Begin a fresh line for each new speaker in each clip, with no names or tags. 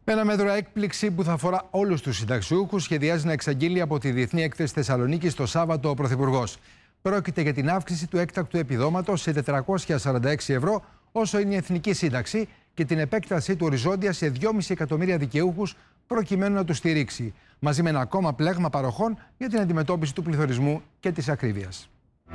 Με ένα μέτρο έκπληξη που θα αφορά όλους τους συνταξιούχους, σχεδιάζει να εξαγγείλει από τη Διεθνή Έκθεση Θεσσαλονίκης το Σάββατο ο Πρωθυπουργός. Πρόκειται για την αύξηση του έκτακτου επιδόματος σε 446 ευρώ, όσο είναι η εθνική σύνταξη, και την επέκτασή του οριζόντια σε 2,5 εκατομμύρια δικαιούχους, προκειμένου να τους στηρίξει, μαζί με ένα ακόμα πλέγμα παροχών για την αντιμετώπιση του πληθωρισμού και της ακρίβειας.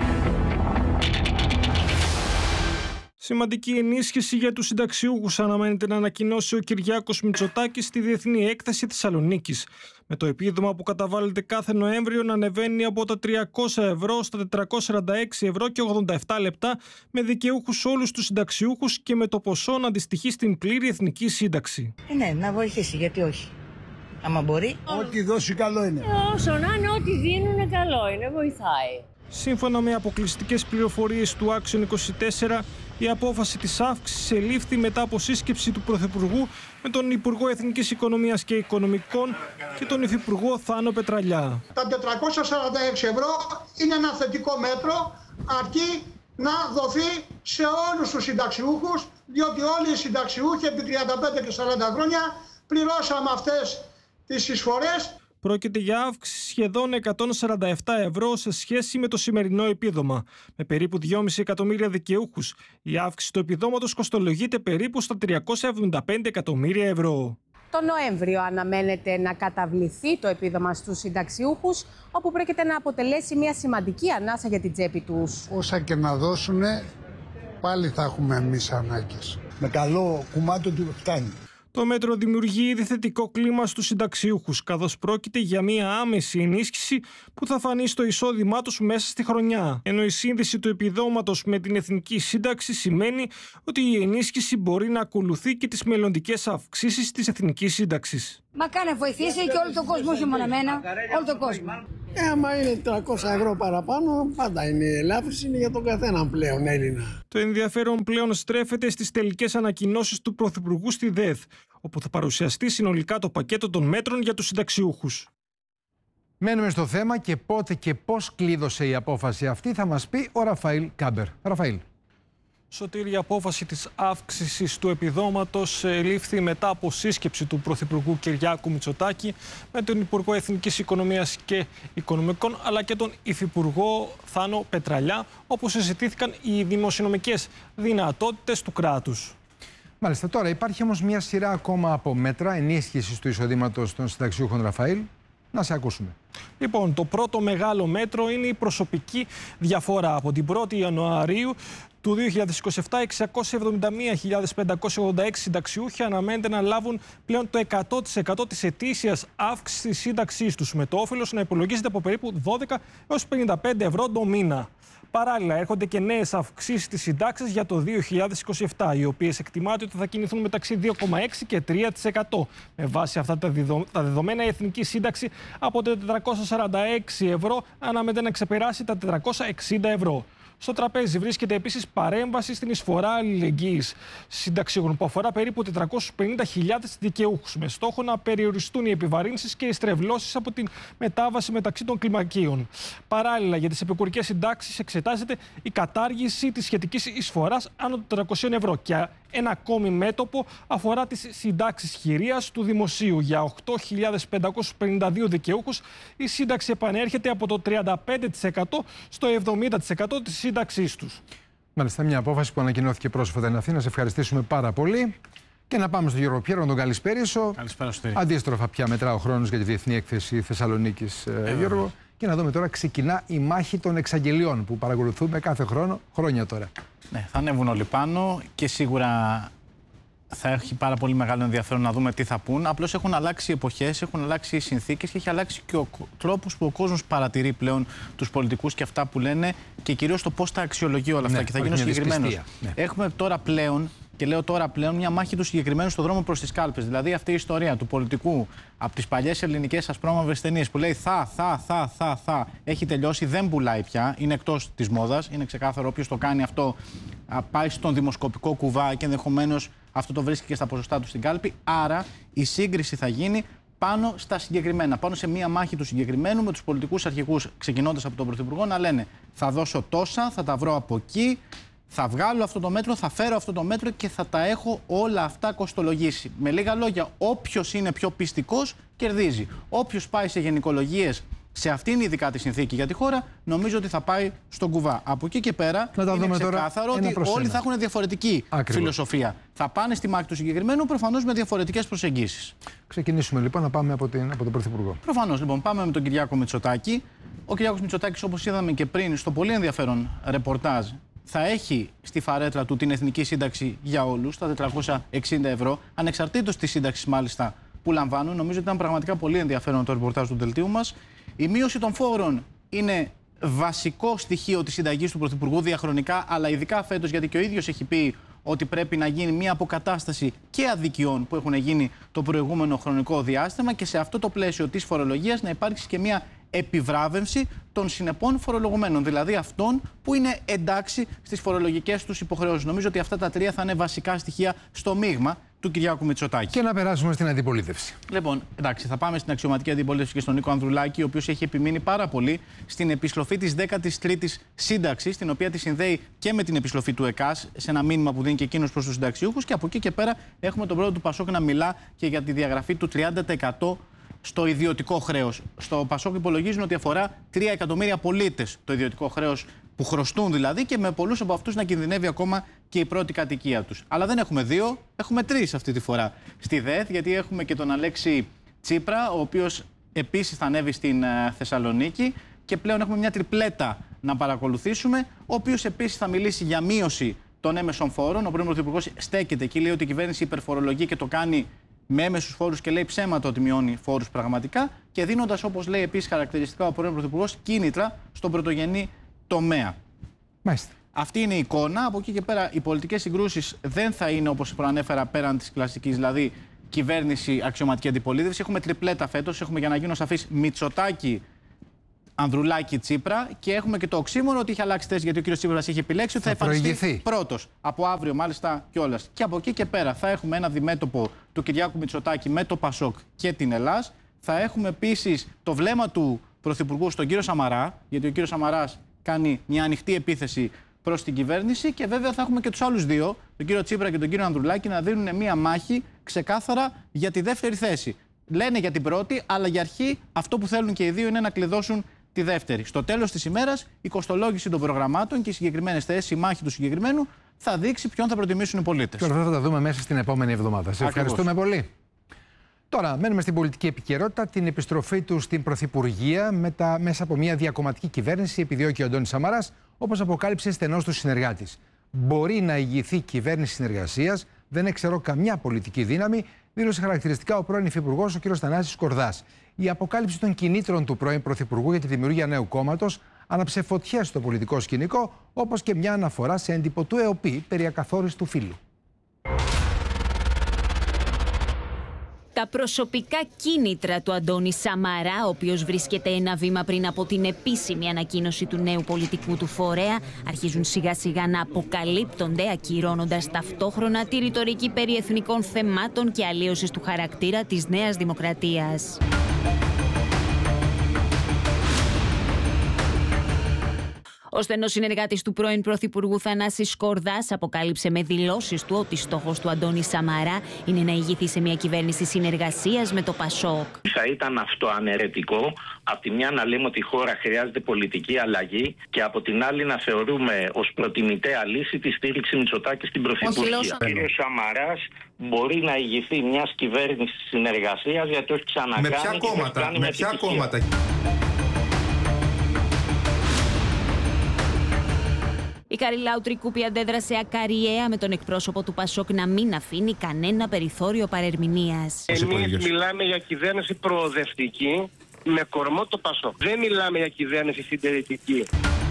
Σημαντική ενίσχυση για τους συνταξιούχους αναμένεται να ανακοινώσει ο Κυριάκος Μητσοτάκης στη Διεθνή Έκθεση Θεσσαλονίκης, με το επίδομα που καταβάλλεται κάθε Νοέμβριο να ανεβαίνει από τα 300 ευρώ στα 446 ευρώ και 87 λεπτά, με δικαιούχους όλους τους συνταξιούχους και με το ποσό να αντιστοιχεί στην πλήρη εθνική σύνταξη.
Ναι, να βοηθήσει, γιατί όχι. Άμα μπορεί.
Ό,τι δώσει καλό είναι.
Όσο να είναι, ό,τι δίνουν καλό είναι, βοηθάει.
Σύμφωνα με αποκλειστικές πληροφορίες του Action 24, η απόφαση της αύξησης ελήφθη μετά από σύσκεψη του Πρωθυπουργού με τον Υπουργό Εθνικής Οικονομίας και Οικονομικών και τον Υφυπουργό Θάνο Πετραλιά.
Τα 446 ευρώ είναι ένα θετικό μέτρο, αρκεί να δοθεί σε όλους τους συνταξιούχους, διότι όλοι οι συνταξιούχοι επί 35 και 40 χρόνια πληρώσαμε αυτές τις εισφορές.
Πρόκειται για αύξηση σχεδόν 147 ευρώ σε σχέση με το σημερινό επίδομα. Με περίπου 2,5 εκατομμύρια δικαιούχους, η αύξηση του επιδόματος κοστολογείται περίπου στα 375 εκατομμύρια ευρώ.
Το Νοέμβριο αναμένεται να καταβληθεί το επίδομα στους συνταξιούχους, όπου πρόκειται να αποτελέσει μια σημαντική ανάσα για την τσέπη τους.
Όσα και να δώσουνε, πάλι θα έχουμε εμείς ανάγκες. Με καλό κουμάτο του φτάνει.
Το μέτρο δημιουργεί ήδη θετικό κλίμα στους συνταξιούχους, καθώς πρόκειται για μια άμεση ενίσχυση που θα φανεί στο εισόδημά τους μέσα στη χρονιά. Ενώ η σύνδεση του επιδόματος με την εθνική σύνταξη σημαίνει ότι η ενίσχυση μπορεί να ακολουθεί και τις μελλοντικές αυξήσεις της εθνικής σύνταξης.
Μακάρι να βοηθήσει και όλο τον κόσμο, όχι μόνο εμένα, όλο τον κόσμο.
Άμα είναι 300 ευρώ παραπάνω, πάντα είναι η ελάφρυνση, είναι για τον καθέναν πλέον Έλληνα.
Το ενδιαφέρον πλέον στρέφεται στις τελικές ανακοινώσεις του Πρωθυπουργού στη ΔΕΘ, όπου θα παρουσιαστεί συνολικά το πακέτο των μέτρων για τους συνταξιούχους.
Μένουμε στο θέμα και πότε και πώς κλείδωσε η απόφαση αυτή θα μας πει ο Ραφαήλ Κάμπερ. Ραφαήλ.
Σωτήρη, η απόφαση της αύξησης του επιδόματος λήφθη μετά από σύσκεψη του Πρωθυπουργού Κυριάκου Μητσοτάκη με τον Υπουργό Εθνικής Οικονομίας και Οικονομικών, αλλά και τον Υφυπουργό Θάνο Πετραλιά, όπου συζητήθηκαν οι δημοσιονομικές δυνατότητες του κράτους.
Μάλιστα, τώρα υπάρχει όμως μια σειρά ακόμα από μέτρα ενίσχυσης του εισοδήματος των συνταξιούχων, Ραφαήλ. Να σε ακούσουμε.
Λοιπόν, το πρώτο μεγάλο μέτρο είναι η προσωπική διαφορά. Από την 1η Ιανουαρίου του 2027, 671.586 συνταξιούχοι αναμένεται να λάβουν πλέον το 100% της ετήσιας αύξησης της σύνταξής τους, με το όφελος να υπολογίζεται από περίπου 12 έως 55 ευρώ το μήνα. Παράλληλα, έρχονται και νέες αυξήσεις της συντάξης για το 2027, οι οποίες εκτιμάται ότι θα κινηθούν μεταξύ 2,6% και 3%. Με βάση αυτά τα δεδομένα, η εθνική σύνταξη από τα 446 ευρώ αναμένεται να ξεπεράσει τα 460 ευρώ. Στο τραπέζι βρίσκεται επίσης παρέμβαση στην εισφορά αλληλεγγύης συνταξιούχων, που αφορά περίπου 450.000 δικαιούχους, με στόχο να περιοριστούν οι επιβαρύνσεις και οι στρεβλώσεις από την μετάβαση μεταξύ των κλιμακίων. Παράλληλα, για τις επικουρικές συντάξεις εξετάζεται η κατάργηση της σχετικής εισφοράς άνω των 300 ευρώ. Και ένα ακόμη μέτωπο αφορά τις συντάξεις χειρίας του δημοσίου. Για 8.552 δικαιούχους η σύνταξη επανέρχεται από το 35% στο 70% της σύνταξής τους.
Μάλιστα, μια απόφαση που ανακοινώθηκε πρόσφατα στην Αθήνα. Σε ευχαριστήσουμε πάρα πολύ. Και να πάμε στον Γιώργο Πιέρο, να τον καλησπέρισω.
Καλησπέρα, Στήρη.
Αντίστροφα, πια μετρά ο χρόνος για τη Διεθνή Έκθεση Θεσσαλονίκης, Γιώργο. Και να δούμε τώρα, ξεκινά η μάχη των εξαγγελιών που παρακολουθούμε κάθε χρόνο, χρόνια τώρα.
Ναι, θα ανέβουν όλοι πάνω και σίγουρα θα έχει πάρα πολύ μεγάλο ενδιαφέρον να δούμε τι θα πούν. Απλώς έχουν αλλάξει οι εποχές, έχουν αλλάξει οι συνθήκες και έχει αλλάξει και ο τρόπος που ο κόσμος παρατηρεί πλέον τους πολιτικούς και αυτά που λένε και κυρίως το πώς τα αξιολογεί όλα αυτά.
Ναι,
και θα γίνω συγκεκριμένος.
Ναι.
Έχουμε τώρα πλέον, και λέω τώρα πλέον, μια μάχη του συγκεκριμένου στον δρόμο προς τις κάλπες. Δηλαδή αυτή η ιστορία του πολιτικού από τις παλιές ελληνικές ασπρόμαυρες ταινίες που λέει θα, έχει τελειώσει, δεν πουλάει πια, είναι εκτός της μόδας. Είναι ξεκάθαρο, όποιος το κάνει αυτό πάει στον δημοσκοπικό κουβά και ενδεχομένως αυτό το βρίσκει και στα ποσοστά του στην κάλπη. Άρα η σύγκριση θα γίνει πάνω στα συγκεκριμένα, πάνω σε μία μάχη του συγκεκριμένου, με τους πολιτικούς αρχηγούς, ξεκινώντας από τον Πρωθυπουργό, να λένε θα δώσω τόσα, θα τα βρω από εκεί, Θα βγάλω αυτό το μέτρο, θα φέρω αυτό το μέτρο και θα τα έχω όλα αυτά κοστολογήσει. Με λίγα λόγια, όποιος είναι πιο πιστικός κερδίζει. Όποιος πάει σε γενικολογίες, σε αυτήν ειδικά τη συνθήκη για τη χώρα, νομίζω ότι θα πάει στον κουβά. Από εκεί και πέρα είναι ξεκάθαρο ότι όλοι θα έχουν διαφορετική φιλοσοφία. Θα πάνε στη μάχη του συγκεκριμένου, προφανώς με διαφορετικές προσεγγίσεις.
Ξεκινήσουμε λοιπόν να πάμε από τον Πρωθυπουργό.
Προφανώς λοιπόν, πάμε με τον Κυριάκο Μητσοτάκη. Ο Κυριάκος Μητσοτάκης, όπως είδαμε και πριν στο πολύ ενδιαφέρον ρεπορτάζ, θα έχει στη φαρέτρα του την εθνική σύνταξη για όλους, τα 460 ευρώ, ανεξαρτήτως της σύνταξης μάλιστα που λαμβάνουν. Νομίζω ότι ήταν πραγματικά πολύ ενδιαφέρον το ρεπορτάζ του δελτίου μας. Η μείωση των φόρων είναι βασικό στοιχείο της συνταγής του Πρωθυπουργού διαχρονικά, αλλά ειδικά φέτος, γιατί και ο ίδιος έχει πει ότι πρέπει να γίνει μια αποκατάσταση και αδικιών που έχουν γίνει το προηγούμενο χρονικό διάστημα και σε αυτό το πλαίσιο της φορολογίας να υπάρξει και μια επιβράβευση των συνεπών φορολογουμένων, δηλαδή αυτών που είναι εντάξει στις φορολογικές τους υποχρεώσεις. Νομίζω ότι αυτά τα τρία θα είναι βασικά στοιχεία στο μείγμα του Κυριάκου Μητσοτάκη.
Και να περάσουμε στην αντιπολίτευση.
Λοιπόν, εντάξει, θα πάμε στην αξιωματική αντιπολίτευση και στον Νίκο Ανδρουλάκη, ο οποίος έχει επιμείνει πάρα πολύ στην επιστροφή της 13ης σύνταξης, την οποία τη συνδέει και με την επιστροφή του ΕΚΑΣ, σε ένα μήνυμα που δίνει και εκείνος προς τους συνταξιούχους. Και από εκεί και πέρα έχουμε τον πρόεδρο του Πασόκ να μιλά και για τη διαγραφή του 30% στο ιδιωτικό χρέος. Στο Πασόκ υπολογίζουν ότι αφορά 3 εκατομμύρια πολίτες το ιδιωτικό χρέος που χρωστούν δηλαδή, και με πολλούς από αυτούς να κινδυνεύει ακόμα και η πρώτη κατοικία τους. Αλλά δεν έχουμε δύο, έχουμε τρεις αυτή τη φορά στη ΔΕΘ, γιατί έχουμε και τον Αλέξη Τσίπρα, ο οποίος επίσης θα ανέβει στην Θεσσαλονίκη, και πλέον έχουμε μια τριπλέτα να παρακολουθήσουμε, ο οποίος επίσης θα μιλήσει για μείωση των έμεσων φόρων. Ο πρώην Πρωθυπουργός στέκεται εκεί, λέει ότι η κυβέρνηση υπερφορολογεί και το κάνει με έμεσους φόρους και λέει ψέματα ότι μειώνει φόρους πραγματικά, και δίνοντας, όπως λέει επίσης χαρακτηριστικά ο πρώην Πρωθυπουργός, κίνητρα στον πρωτογενή τομέα.
Μάλιστα.
Αυτή είναι η εικόνα. Από εκεί και πέρα οι πολιτικές συγκρούσεις δεν θα είναι, όπως προανέφερα, πέραν της κλασικής, δηλαδή κυβέρνηση, αξιωματική αντιπολίτευση. Έχουμε τριπλέτα φέτος. Έχουμε, για να γίνω σαφής, Μητσοτάκη, Ανδρουλάκη, Τσίπρα, και έχουμε και το οξύμορο ότι είχε αλλάξει θέση, γιατί ο κ. Τσίπρας είχε επιλέξει ότι θα εμφανιστεί πρώτος. Από αύριο, μάλιστα, κιόλας. Και από εκεί και πέρα θα έχουμε ένα διμέτωπο του Κυριάκου Μητσοτάκη με το Πασόκ και την Ελλάς. Θα έχουμε επίσης το βλέμμα του Πρωθυπουργού στον κύριο Σαμαρά, γιατί ο κ. Σαμαράς κάνει μια ανοιχτή επίθεση προς την κυβέρνηση, και βέβαια θα έχουμε και τους άλλους δύο, τον κύριο Τσίπρα και τον κύριο Ανδρουλάκη, να δίνουν μια μάχη ξεκάθαρα για τη δεύτερη θέση. Λένε για την πρώτη, αλλά για αρχή αυτό που θέλουν και οι δύο είναι να κλειδώσουν τη δεύτερη. Στο τέλος της ημέρας, η κοστολόγηση των προγραμμάτων και οι συγκεκριμένες θέσεις, η μάχη του συγκεκριμένου, θα δείξει ποιον θα προτιμήσουν οι πολίτες.
Και όλα αυτά θα τα δούμε μέσα στην επόμενη εβδομάδα. Σε ευχαριστούμε πολύ. Τώρα, μένουμε στην πολιτική επικαιρότητα. Την επιστροφή του στην Πρωθυπουργία μέσα από μια διακομματική κυβέρνηση επιδιώκει ο Αντώνης Σαμαράς, όπως αποκάλυψε στενός του συνεργάτης. Μπορεί να ηγηθεί κυβέρνηση συνεργασίας, δεν εξαιρώ καμιά πολιτική δύναμη, δήλωσε χαρακτηριστικά ο πρώην Υφυπουργός, ο κ. Θανάσης Κορδάς. Η αποκάλυψη των κινήτρων του πρώην Πρωθυπουργού για τη δημιουργία νέου κόμματος άναψε φωτιές στο πολιτικό σκηνικό, όπως και μια αναφορά σε έντυπο του ΕΟΠΗ περί ακαθόριστου φύλου.
Τα προσωπικά κίνητρα του Αντώνη Σαμαρά, ο οποίος βρίσκεται ένα βήμα πριν από την επίσημη ανακοίνωση του νέου πολιτικού του φορέα, αρχίζουν σιγά σιγά να αποκαλύπτονται, ακυρώνοντας ταυτόχρονα τη ρητορική περί εθνικών θεμάτων και αλλίωσης του χαρακτήρα της Νέας Δημοκρατίας. Ο στενός συνεργάτης του πρώην Πρωθυπουργού Θανάσης Κορδάς αποκάλυψε με δηλώσεις του ότι στόχος του Αντώνη Σαμαρά είναι να ηγηθεί σε μια κυβέρνηση συνεργασίας με το Πασόκ.
Θα ήταν αυτό αναιρετικό. Από τη μια να λέμε ότι η χώρα χρειάζεται πολιτική αλλαγή και από την άλλη να θεωρούμε ως προτιμητέα λύση τη στήριξη Μητσοτάκη στην Πρωθυπουργία. Ο κ. Σαμαράς μπορεί να ηγηθεί μιας κυβέρνησης συνεργασίας, γιατί όχι ξανακάνει.
Με ποια κόμματα.
Η Καριλάου Τρικούπη αντέδρασε ακαριέα με τον εκπρόσωπο του Πασόκ να μην αφήνει κανένα περιθώριο παρερμηνίας.
Εμείς μιλάμε για κυβέρνηση προοδευτική με κορμό το Πασόκ. Δεν μιλάμε για κυβέρνηση συντηρητική.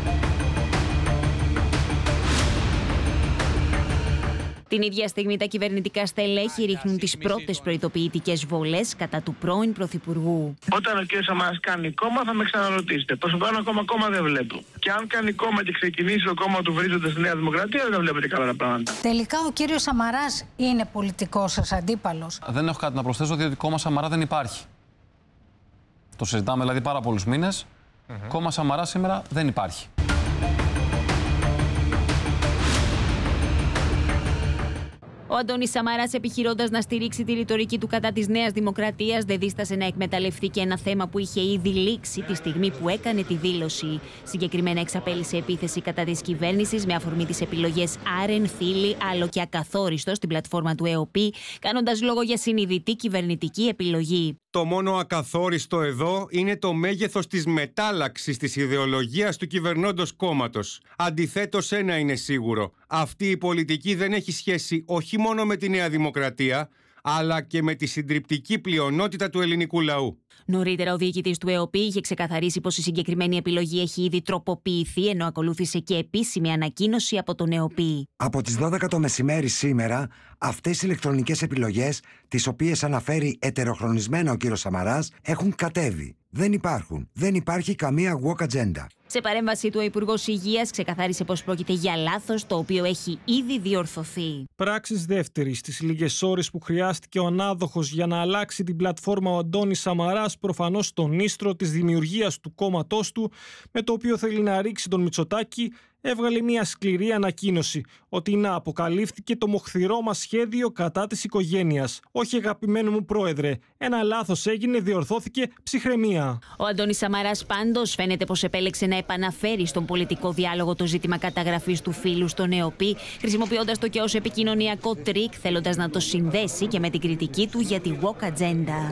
Την ίδια στιγμή τα κυβερνητικά στελέχη ρίχνουν τις πρώτες προειδοποιητικές βολές κατά του πρώην Πρωθυπουργού.
Όταν ο κ. Σαμαράς κάνει κόμμα θα με ξαναρωτήσετε. Προσωπικά ακόμα κόμμα δεν βλέπω. Και αν κάνει κόμμα και ξεκινήσει το κόμμα του βρίζοντας στη Νέα Δημοκρατία, δεν βλέπετε καλά τα πράγματα.
Τελικά ο κύριος Σαμαράς είναι πολιτικός σας αντίπαλος.
Δεν έχω κάτι να προσθέσω, διότι κόμμα Σαμαρά δεν υπάρχει. Το συζητάμε δηλαδή πάρα πολλούς μήνες. Κόμμα Σαμαρά σήμερα δεν υπάρχει.
Ο Αντώνης Σαμαράς, επιχειρώντας να στηρίξει τη ρητορική του κατά της Νέας Δημοκρατίας, δεν δίστασε να εκμεταλλευτεί και ένα θέμα που είχε ήδη λήξει τη στιγμή που έκανε τη δήλωση. Συγκεκριμένα εξαπέλυσε επίθεση κατά της κυβέρνησης με αφορμή τις επιλογές Άρεν, Φίλη, άλλο και ακαθόριστο στην πλατφόρμα του ΕΟΠΗ, κάνοντας λόγο για συνειδητή κυβερνητική επιλογή.
Το μόνο ακαθόριστο εδώ είναι το μέγεθος της μετάλλαξης της ιδεολογίας του κυβερνώντος κόμματος. Αντιθέτως, ένα είναι σίγουρο. Αυτή η πολιτική δεν έχει σχέση όχι μόνο με τη Νέα Δημοκρατία, αλλά και με τη συντριπτική πλειονότητα του ελληνικού λαού.
Νωρίτερα, ο διοικητής του ΕΟΠΗ είχε ξεκαθαρίσει πως η συγκεκριμένη επιλογή έχει ήδη τροποποιηθεί, ενώ ακολούθησε και επίσημη ανακοίνωση από τον ΕΟΠΗ.
Από τις 12 το μεσημέρι σήμερα, αυτές οι ηλεκτρονικές επιλογές, τις οποίες αναφέρει ετεροχρονισμένα ο κύριος Σαμαράς, έχουν κατέβει. Δεν υπάρχουν. Δεν υπάρχει καμία woke agenda.
Σε παρέμβασή του, ο Υπουργός Υγείας ξεκαθάρισε πως πρόκειται για λάθος, το οποίο έχει ήδη διορθωθεί.
Πράξης δεύτερης, στις λίγες ώρες που χρειάστηκε ο ανάδοχος για να αλλάξει την πλατφόρμα, ο Αντώνης Σαμαράς, προφανώς στον ίστρο της δημιουργίας του κόμματός του, με το οποίο θέλει να ρίξει τον Μητσοτάκη, έβγαλε μια σκληρή ανακοίνωση ότι να αποκαλύφθηκε το μοχθηρό μας σχέδιο κατά της οικογένειας. Όχι, αγαπημένο μου πρόεδρε, ένα λάθος έγινε, διορθώθηκε, ψυχραιμία.
Ο Αντώνης Σαμαράς πάντως φαίνεται πως επέλεξε να επαναφέρει στον πολιτικό διάλογο το ζήτημα καταγραφής του φίλου στον ΕΟΠΗ, χρησιμοποιώντας το και ως επικοινωνιακό τρίκ, θέλοντας να το συνδέσει και με την κριτική του για τη woke agenda.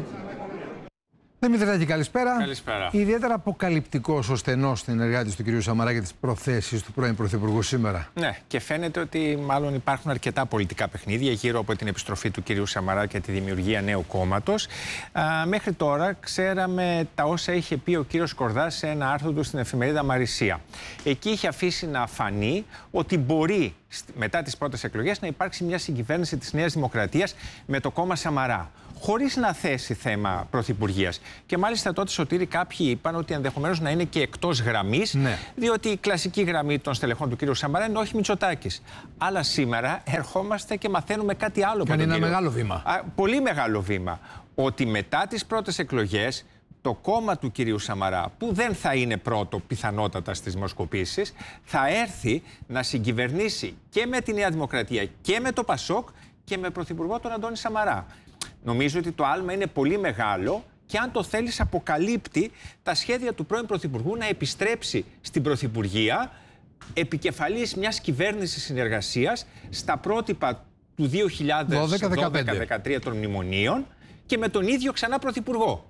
Δημήτρη, καλησπέρα.
Καλησπέρα.
Ιδιαίτερα αποκαλυπτικός ο στενός συνεργάτης του κ. Σαμαρά για τις προθέσεις του πρώην Πρωθυπουργού σήμερα.
Ναι, και φαίνεται ότι μάλλον υπάρχουν αρκετά πολιτικά παιχνίδια γύρω από την επιστροφή του κ. Σαμαρά και τη δημιουργία νέου κόμματος. Μέχρι τώρα ξέραμε τα όσα είχε πει ο κ. Κορδάς σε ένα άρθρο του στην εφημερίδα Μαρισία. Εκεί είχε αφήσει να φανεί ότι μπορεί μετά τις πρώτες εκλογές να υπάρξει μια συγκυβέρνηση της Νέας Δημοκρατίας με το κόμμα Σαμαρά, χωρίς να θέσει θέμα πρωθυπουργίας. Και μάλιστα τότε, Σωτήρη, κάποιοι είπαν ότι ενδεχομένως να είναι και εκτός γραμμής, ναι, διότι η κλασική γραμμή των στελεχών του κ. Σαμαρά είναι όχι Μητσοτάκης. Αλλά σήμερα ερχόμαστε και μαθαίνουμε κάτι άλλο.
Κάνει ένα μεγάλο βήμα.
Πολύ μεγάλο βήμα. Ότι μετά τις πρώτες εκλογές, το κόμμα του κυρίου Σαμαρά, που δεν θα είναι πρώτο πιθανότατα στις δημοσκοπήσεις, θα έρθει να συγκυβερνήσει και με τη Νέα Δημοκρατία και με το ΠΑΣΟΚ και με πρωθυπουργό τον Αντώνη Σαμαρά. Νομίζω ότι το άλμα είναι πολύ μεγάλο και αν το θέλεις αποκαλύπτει τα σχέδια του πρώην πρωθυπουργού να επιστρέψει στην πρωθυπουργία επικεφαλής μιας κυβέρνησης συνεργασίας στα πρότυπα του 2012-2013 των μνημονίων και με τον ίδιο ξανά πρωθυπουργό.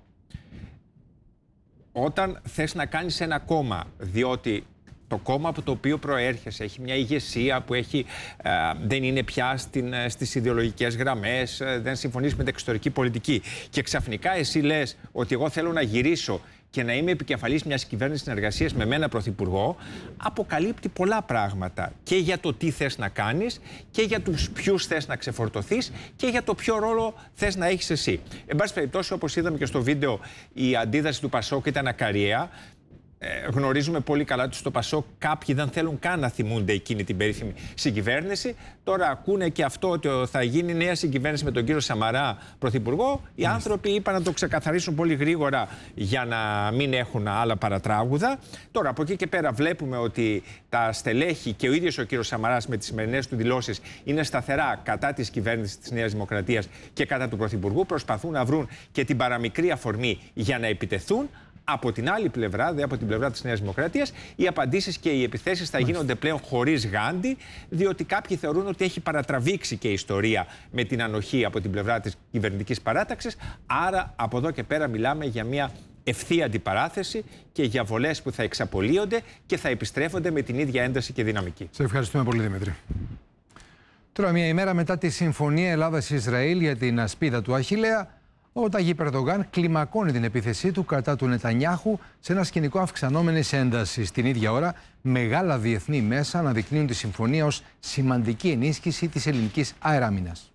Όταν θες να κάνεις ένα κόμμα, διότι το κόμμα από το οποίο προέρχεσαι έχει μια ηγεσία που δεν είναι πια στις ιδεολογικές γραμμές, δεν συμφωνείς με την εξωτερική πολιτική και ξαφνικά εσύ λες ότι εγώ θέλω να γυρίσω και να είμαι επικεφαλής μιας κυβέρνησης συνεργασίας με μένα πρωθυπουργό, αποκαλύπτει πολλά πράγματα και για το τι θες να κάνεις και για τους ποιους θες να ξεφορτωθείς και για το ποιο ρόλο θες να έχεις εσύ. Εν πάση περιπτώσει, όπως είδαμε και στο βίντεο, η αντίδραση του ΠΑΣΟΚ ήταν ακαριαία. Γνωρίζουμε πολύ καλά ότι στο ΠΑΣΟΚ κάποιοι δεν θέλουν καν να θυμούνται εκείνη την περίφημη συγκυβέρνηση. Τώρα ακούνε και αυτό ότι θα γίνει νέα συγκυβέρνηση με τον κύριο Σαμαρά πρωθυπουργό. Οι άνθρωποι είπαν να το ξεκαθαρίσουν πολύ γρήγορα για να μην έχουν άλλα παρατράγουδα. Τώρα από εκεί και πέρα βλέπουμε ότι τα στελέχη και ο ίδιος ο κύριος Σαμαράς με τις σημερινές του δηλώσεις είναι σταθερά κατά της κυβέρνησης της Νέας Δημοκρατίας και κατά του πρωθυπουργού. Προσπαθούν να βρουν και την παραμικρή αφορμή για να επιτεθούν. Από την άλλη πλευρά, από την πλευρά της Νέας Δημοκρατίας, οι απαντήσεις και οι επιθέσεις θα γίνονται πλέον χωρίς γάντι, διότι κάποιοι θεωρούν ότι έχει παρατραβήξει και η ιστορία με την ανοχή από την πλευρά της κυβερνητικής παράταξης. Άρα, από εδώ και πέρα μιλάμε για μια ευθεία αντιπαράθεση και για βολές που θα εξαπολύονται και θα επιστρέφονται με την ίδια ένταση και δυναμική.
Σε ευχαριστούμε πολύ, Δημήτρη. Τώρα, μια ημέρα μετά τη Συμφωνία Ελλάδας-Ισραήλ για την ασπίδα του Αχιλλέα, ο Ταγίπ Ερντογάν κλιμακώνει την επίθεσή του κατά του Νετανιάχου σε ένα σκηνικό αυξανόμενης έντασης. Την ίδια ώρα, μεγάλα διεθνή μέσα αναδεικνύουν τη συμφωνία ως σημαντική ενίσχυση της ελληνικής αεράμινας.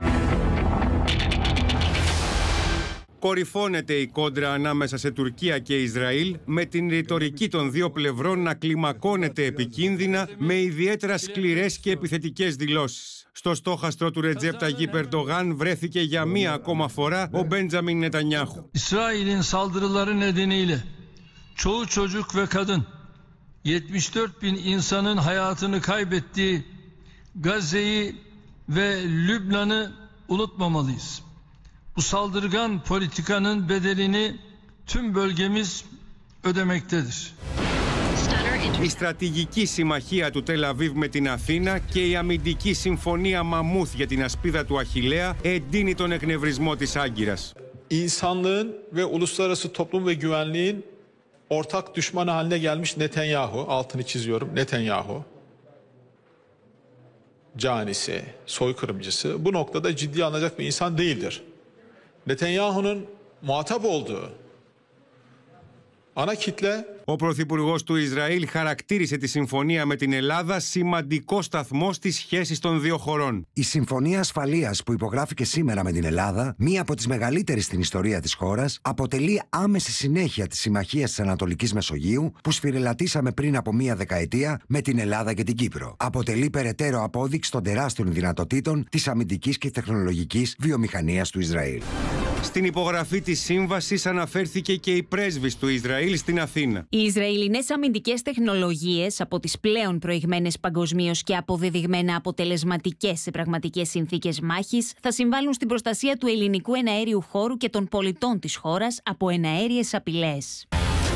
Κορυφώνεται η κόντρα ανάμεσα σε Τουρκία και Ισραήλ, με την ρητορική των δύο πλευρών να κλιμακώνεται επικίνδυνα με ιδιαίτερα sκληρές και επιθετικές δηλώσεις. Στο στόχαστρο του Ρετζέπ Ταγίπ Ερντογάν βρέθηκε για μία ακόμα φορά ο Μπέντζαμιν Νετανιάχου.
İsrail'in saldırıları nedeniyle çoğu çocuk ve kadın 74.000 insanın hayatını kaybettiği Gazze'yi ve Lübnan'ı unutmamalıyız. Bu saldırgan politikanın bedelini tüm bölgemiz ödemektedir.
Η στρατηγική συμμαχία του Τελ Αβίβ με την Αθήνα και η αμυντική συμφωνία Μαμούθ για την ασπίδα του Αχιλλέα εντείνει τον εκνευρισμό της Άγκυρας.
İnsanlığın ve uluslararası toplum ve güvenliğin ortak düşmanı haline gelmiş Netanyahu, altını çiziyorum, Netanyahu, canisi, soykırımcısı bu noktada ciddiye alınacak bir insan değildir. Netanyahu'nun muhatap olduğu ana kitle.
Ο Πρωθυπουργός του Ισραήλ χαρακτήρισε τη συμφωνία με την Ελλάδα σημαντικό σταθμό στις σχέσεις των δύο χωρών.
Η Συμφωνία Ασφαλείας που υπογράφηκε σήμερα με την Ελλάδα, μία από τις μεγαλύτερες στην ιστορία της χώρας, αποτελεί άμεση συνέχεια της Συμμαχίας της Ανατολικής Μεσογείου που σφυριλατήσαμε πριν από μία δεκαετία με την Ελλάδα και την Κύπρο. Αποτελεί περαιτέρω απόδειξη των τεράστιων δυνατοτήτων της αμυντικής και τεχνολογικής βιομηχανίας του Ισραήλ.
Στην υπογραφή της σύμβασης αναφέρθηκε και η πρέσβης του Ισραήλ στην Αθήνα.
Οι Ισραηλινές αμυντικές τεχνολογίες, από τις πλέον προηγμένες παγκοσμίως και αποδεδειγμένα αποτελεσματικές σε πραγματικές συνθήκες μάχης, θα συμβάλλουν στην προστασία του ελληνικού εναέριου χώρου και των πολιτών της χώρας από εναέριες απειλές.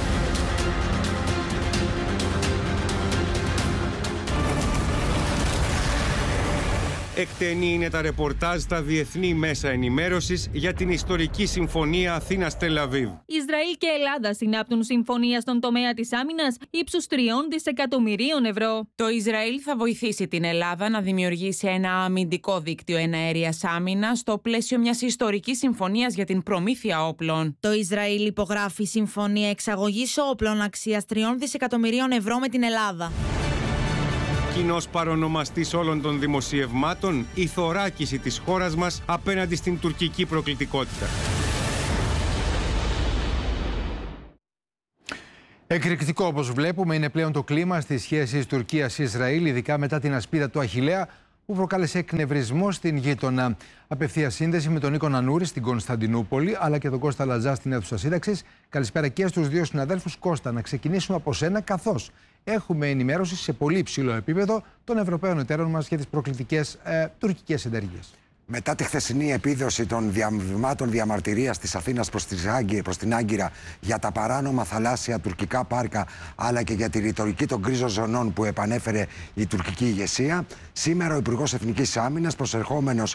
Εκτενή είναι τα ρεπορτάζ στα διεθνή μέσα ενημέρωσης για την ιστορική συμφωνία Αθήνας-Τελ Αβίβ.
Ισραήλ και Ελλάδα συνάπτουν συμφωνία στον τομέα της άμυνας ύψους 3 δισεκατομμυρίων ευρώ.
Το Ισραήλ θα βοηθήσει την Ελλάδα να δημιουργήσει ένα αμυντικό δίκτυο εναέριας άμυνας στο πλαίσιο μιας ιστορικής συμφωνίας για την προμήθεια όπλων.
Το Ισραήλ υπογράφει συμφωνία εξαγωγής όπλων αξίας 3 δισεκατομμυρίων ευρώ με την Ελλάδα.
Κοινός παρονομαστής όλων των δημοσιευμάτων, η θωράκιση της χώρας μας απέναντι στην τουρκική προκλητικότητα.
Εκρηκτικό, όπως βλέπουμε, είναι πλέον το κλίμα στις σχέσεις Τουρκίας-Ισραήλ, ειδικά μετά την ασπίδα του Αχιλλέα, που προκάλεσε εκνευρισμό στην γείτονα. Απευθεία σύνδεση με τον Νίκο Νανούρη στην Κωνσταντινούπολη, αλλά και τον Κώστα Λατζά στην αίθουσα σύνταξης. Καλησπέρα και στους δύο συναδέλφους. Κώστα, να ξεκινήσουμε από σένα, καθώς έχουμε ενημέρωση σε πολύ υψηλό επίπεδο των Ευρωπαίων εταίρων μας για τις προκλητικές τουρκικές ενέργειες.
Μετά τη χθεσινή επίδοση των διαβημάτων διαμαρτυρίας της Αθήνας προς την Άγκυρα για τα παράνομα θαλάσσια τουρκικά πάρκα, αλλά και για τη ρητορική των γκρίζων ζωνών που επανέφερε η τουρκική ηγεσία, σήμερα ο Υπουργός Εθνικής Άμυνας, προσερχόμενος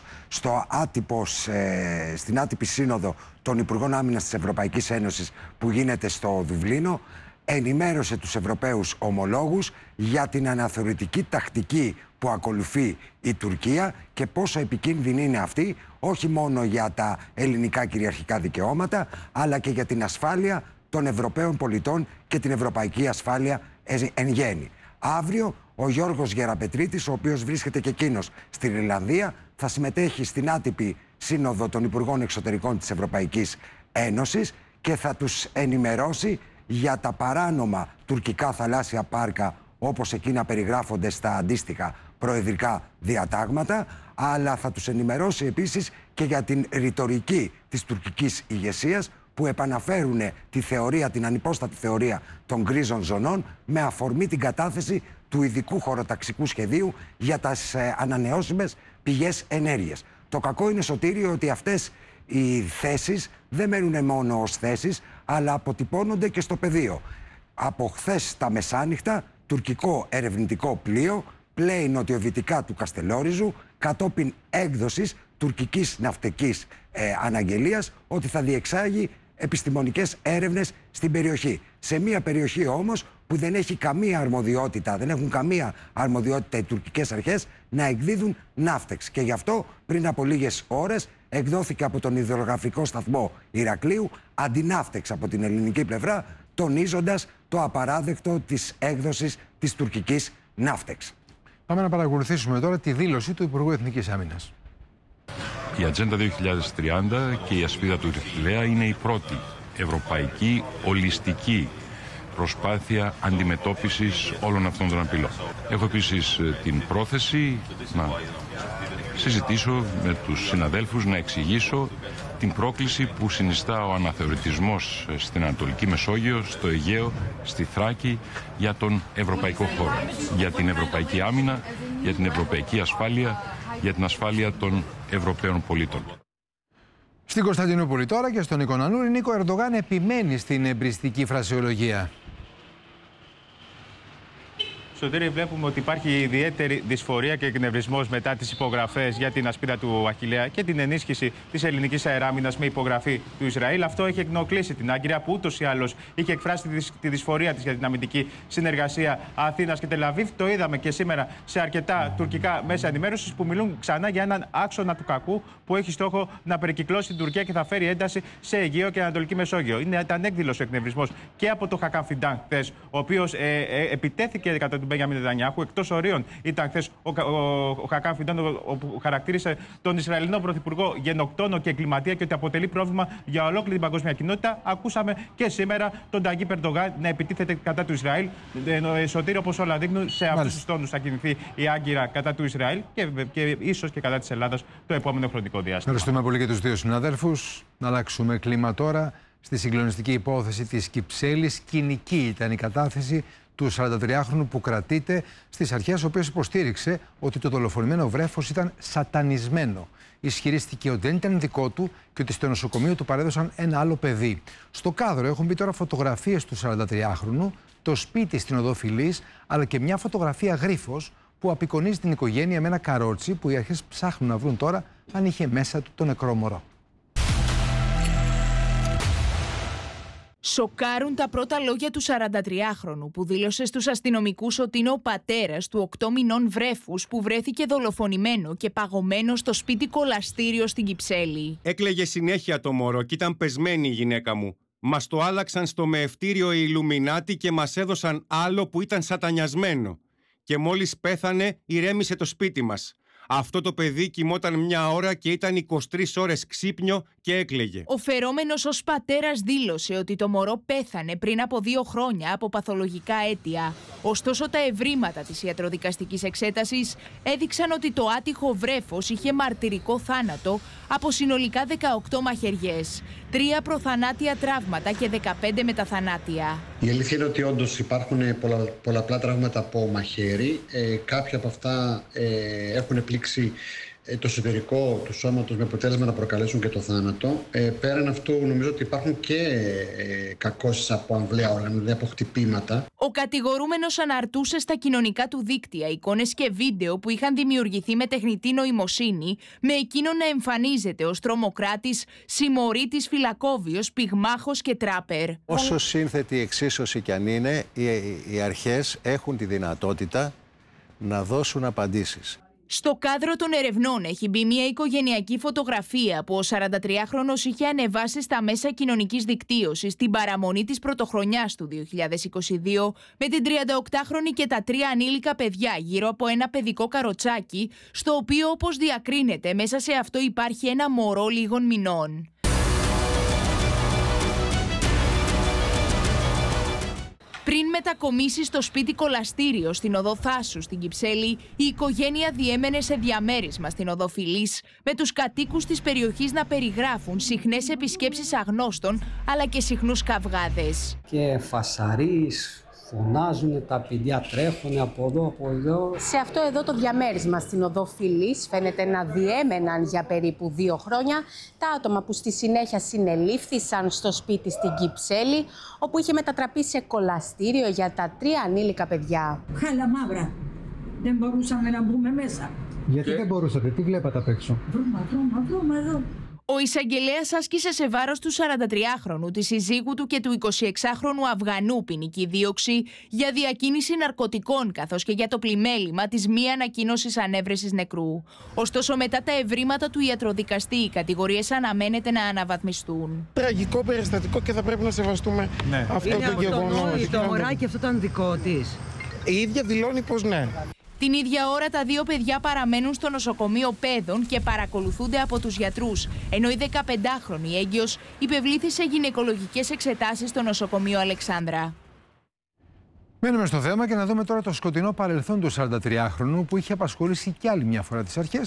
στην άτυπη σύνοδο των Υπουργών Άμυνας της Ευρωπαϊκής Ένωσης που γίνεται στο Δουβλίνο, ενημέρωσε τους Ευρωπαίους ομολόγους για την αναθεωρητική τακτική που ακολουθεί η Τουρκία και πόσο επικίνδυνη είναι αυτή, όχι μόνο για τα ελληνικά κυριαρχικά δικαιώματα, αλλά και για την ασφάλεια των Ευρωπαίων πολιτών και την ευρωπαϊκή ασφάλεια εν γέννη. Αύριο ο Γιώργος Γεραπετρίτης, ο οποίος βρίσκεται και εκείνος στην Ιρλανδία, θα συμμετέχει στην άτυπη σύνοδο των Υπουργών Εξωτερικών της Ευρωπαϊκής Ένωσης και θα τους ενημερώσει για τα παράνομα τουρκικά θαλάσσια πάρκα, όπως εκείνα περιγράφονται στα αντίστοιχα προεδρικά διατάγματα, αλλά θα τους ενημερώσει επίσης και για την ρητορική της τουρκικής ηγεσίας που επαναφέρουν τη θεωρία, την ανυπόστατη θεωρία των γκρίζων ζωνών με αφορμή την κατάθεση του ειδικού χωροταξικού σχεδίου για τις ανανεώσιμες πηγές ενέργειας. Το κακό είναι, Σωτήριο, ότι αυτές οι θέσεις δεν μένουν μόνο ως θέσεις, αλλά αποτυπώνονται και στο πεδίο. Από χθες τα μεσάνυχτα, τουρκικό ερευνητικό πλοίο πλέει νοτιοδυτικά του Καστελόριζου κατόπιν έκδοσης τουρκικής ναυτικής αναγγελίας ότι θα διεξάγει επιστημονικές έρευνες στην περιοχή. Σε μια περιοχή όμως που δεν έχει καμία αρμοδιότητα, δεν έχουν καμία αρμοδιότητα οι τουρκικές αρχές να εκδίδουν ναύτεξ. Και γι' αυτό πριν από λίγες ώρες εκδόθηκε από τον υδρογραφικό σταθμό Ηρακλείου αντιναύτεξ από την ελληνική πλευρά, τονίζοντας το απαράδεκτο της έκδοσης της τουρκικής ναύτεξ.
Πάμε να παρακολουθήσουμε τώρα τη δήλωση του Υπουργού Εθνικής Άμυνας.
Η Ατζέντα 2030 και η ασπίδα του Αχιλλέα είναι η πρώτη ευρωπαϊκή ολιστική προσπάθεια αντιμετώπισης όλων αυτών των απειλών. Έχω επίσης την πρόθεση να συζητήσω με τους συναδέλφους, να εξηγήσω την πρόκληση που συνιστά ο αναθεωρητισμός στην Ανατολική Μεσόγειο, στο Αιγαίο, στη Θράκη, για τον ευρωπαϊκό χώρο, για την ευρωπαϊκή άμυνα, για την ευρωπαϊκή ασφάλεια, για την ασφάλεια των Ευρωπαίων πολίτων.
Στην Κωνσταντινούπολη τώρα και στον Νικονανούρη, Νίκο Ερντογάν επιμένει στην εμπριστική φρασεολογία.
Σωτήρη, βλέπουμε ότι υπάρχει ιδιαίτερη δυσφορία και εκνευρισμός μετά τις υπογραφές για την ασπίδα του Αχιλλέα και την ενίσχυση της ελληνικής αεράμινας με υπογραφή του Ισραήλ. Αυτό έχει εκνοχλήσει την Άγκυρα, που ούτως ή άλλως είχε εκφράσει τη δυσφορία της για την αμυντική συνεργασία Αθήνας και Τελαβίβ. Το είδαμε και σήμερα σε αρκετά τουρκικά μέσα ενημέρωσης που μιλούν ξανά για έναν άξονα του κακού που έχει στόχο να περικυκλώσει την Τουρκία και θα φέρει ένταση σε Αιγαίο και Ανατολική Μεσόγειο. Ήταν έκδηλος ο εκνευρισμός και από τον Χακάν Φιντάν χθες, ο οποίος επιτέθηκε κατά του Μπένιαμιν Νετανιάχου. Εκτός ορίων ήταν χθες ο Χακάν Φιντάν, που χαρακτήρισε τον Ισραηλινό πρωθυπουργό γενοκτόνο και εγκληματία και ότι αποτελεί πρόβλημα για ολόκληρη την παγκόσμια κοινότητα. Ακούσαμε και σήμερα τον Ταγί Ερντογάν να επιτίθεται κατά του Ισραήλ. Σωτήρη, όπως όλα δείχνουν, σε αυτούς τους τόνους θα κινηθεί η Άγκυρα κατά του Ισραήλ και ίσως και κατά της Ελλάδας το επόμενο χρονικό διάστημα.
Ευχαριστούμε πολύ και τους δύο συναδέλφους. Να αλλάξουμε κλίμα τώρα. Στη συγκλονιστική υπόθεση της Κυψέλης, κοινική ήταν η κατάθεση του 43χρονου που κρατείται στις αρχές, ο οποίος υποστήριξε ότι το δολοφονημένο βρέφος ήταν σατανισμένο. Ισχυρίστηκε ότι δεν ήταν δικό του και ότι στο νοσοκομείο του παρέδωσαν ένα άλλο παιδί. Στο κάδρο έχουν μπει τώρα φωτογραφίες του 43χρονου, το σπίτι στην οδό Φιλής, αλλά και μια φωτογραφία γρίφος που απεικονίζει την οικογένεια με ένα καρότσι που οι αρχές ψάχνουν να βρουν τώρα αν είχε μέσα του το νεκρό μωρό.
Σοκάρουν τα πρώτα λόγια του 43χρονου που δήλωσε στους αστυνομικούς ότι είναι ο πατέρας του 8 μηνών βρέφους που βρέθηκε δολοφονημένο και παγωμένο στο σπίτι κολαστήριο στην Κυψέλη.
Έκλαιγε συνέχεια το μωρό και ήταν πεσμένη η γυναίκα μου. Μας το άλλαξαν στο μεευτήριο οι Ιλουμινάτοι και μας έδωσαν άλλο που ήταν σατανιασμένο. Και μόλις πέθανε ηρέμησε το σπίτι μας. Αυτό το παιδί κοιμόταν μια ώρα και ήταν 23 ώρες ξύπνιο και έκλαιγε.
Ο φερόμενος ως πατέρας δήλωσε ότι το μωρό πέθανε πριν από 2 χρόνια από παθολογικά αίτια. Ωστόσο, τα ευρήματα της ιατροδικαστικής εξέτασης έδειξαν ότι το άτυχο βρέφος είχε μαρτυρικό θάνατο από συνολικά 18 μαχαιριές, 3 προθανάτια τραύματα και 15 μεταθανάτια.
Η αλήθεια είναι ότι όντως υπάρχουν πολλαπλά τραύματα από μαχαίρι. Κάποια από αυτά έχουν πλήξει το εσωτερικό του σώματος με αποτέλεσμα να προκαλέσουν και το θάνατο. Πέραν αυτού, νομίζω ότι υπάρχουν και κακώσεις από αμβλαία όργανα, δηλαδή από χτυπήματα.
Ο κατηγορούμενος αναρτούσε στα κοινωνικά του δίκτυα εικόνες και βίντεο που είχαν δημιουργηθεί με τεχνητή νοημοσύνη, με εκείνον να εμφανίζεται ως τρομοκράτης, συμμορήτης, φυλακόβιος, πυγμάχος και τράπερ.
Όσο σύνθετη εξίσωση κι αν είναι, οι αρχές έχουν τη δυνατότητα να δώσουν απαντήσεις.
Στο κάδρο των ερευνών έχει μπει μια οικογενειακή φωτογραφία που ο 43χρονος είχε ανεβάσει στα μέσα κοινωνικής δικτύωσης την παραμονή της πρωτοχρονιάς του 2022 με την 38χρονη και τα 3 ανήλικα παιδιά γύρω από ένα παιδικό καροτσάκι, στο οποίο, όπως διακρίνεται, μέσα σε αυτό υπάρχει ένα μωρό λίγων μηνών. Πριν μετακομίσει στο σπίτι κολαστήριο στην οδό Θάσου στην Κυψέλη, η οικογένεια διέμενε σε διαμέρισμα στην οδό Φιλής, με τους κατοίκους της περιοχής να περιγράφουν συχνές επισκέψεις αγνώστων αλλά και συχνούς καυγάδες.
Και φασαρείς, φωνάζουν, τα παιδιά τρέχουν από εδώ, από εδώ.
Σε αυτό εδώ το διαμέρισμα στην οδό Φιλής φαίνεται να διέμεναν για περίπου 2 χρόνια τα άτομα που στη συνέχεια συνελήφθησαν στο σπίτι στην Κυψέλη, όπου είχε μετατραπεί σε κολαστήριο για τα 3 ανήλικα παιδιά.
Χάλα μαύρα. Δεν μπορούσαμε να μπούμε μέσα.
Γιατί δεν μπορούσατε, τι βλέπατε απ' έξω?
Βρώμα εδώ.
Ο εισαγγελέας άσκησε σε βάρος του 43χρονου, της συζύγου του και του 26χρονου Αφγανού ποινική δίωξη για διακίνηση ναρκωτικών, καθώς και για το πλημέλημα της μη ανακοίνωσης ανέβρεσης νεκρού. Ωστόσο, μετά τα ευρήματα του ιατροδικαστή, οι κατηγορίες αναμένεται να αναβαθμιστούν.
Τραγικό περιστατικό και θα πρέπει να σεβαστούμε αυτό το γεγονός.
Το μωράκι αυτό ήταν δικό της.
Η ίδια δηλώνει πως ναι.
Την ίδια ώρα τα 2 παιδιά παραμένουν στο νοσοκομείο Πέδων και παρακολουθούνται από τους γιατρούς, ενώ η 15χρονη έγκυος υπευλήθη σε γυναικολογικές εξετάσεις στο νοσοκομείο Αλεξάνδρα.
Μένουμε στο θέμα και να δούμε τώρα το σκοτεινό παρελθόν του 43χρονου που είχε απασχολήσει κι άλλη μια φορά τις αρχές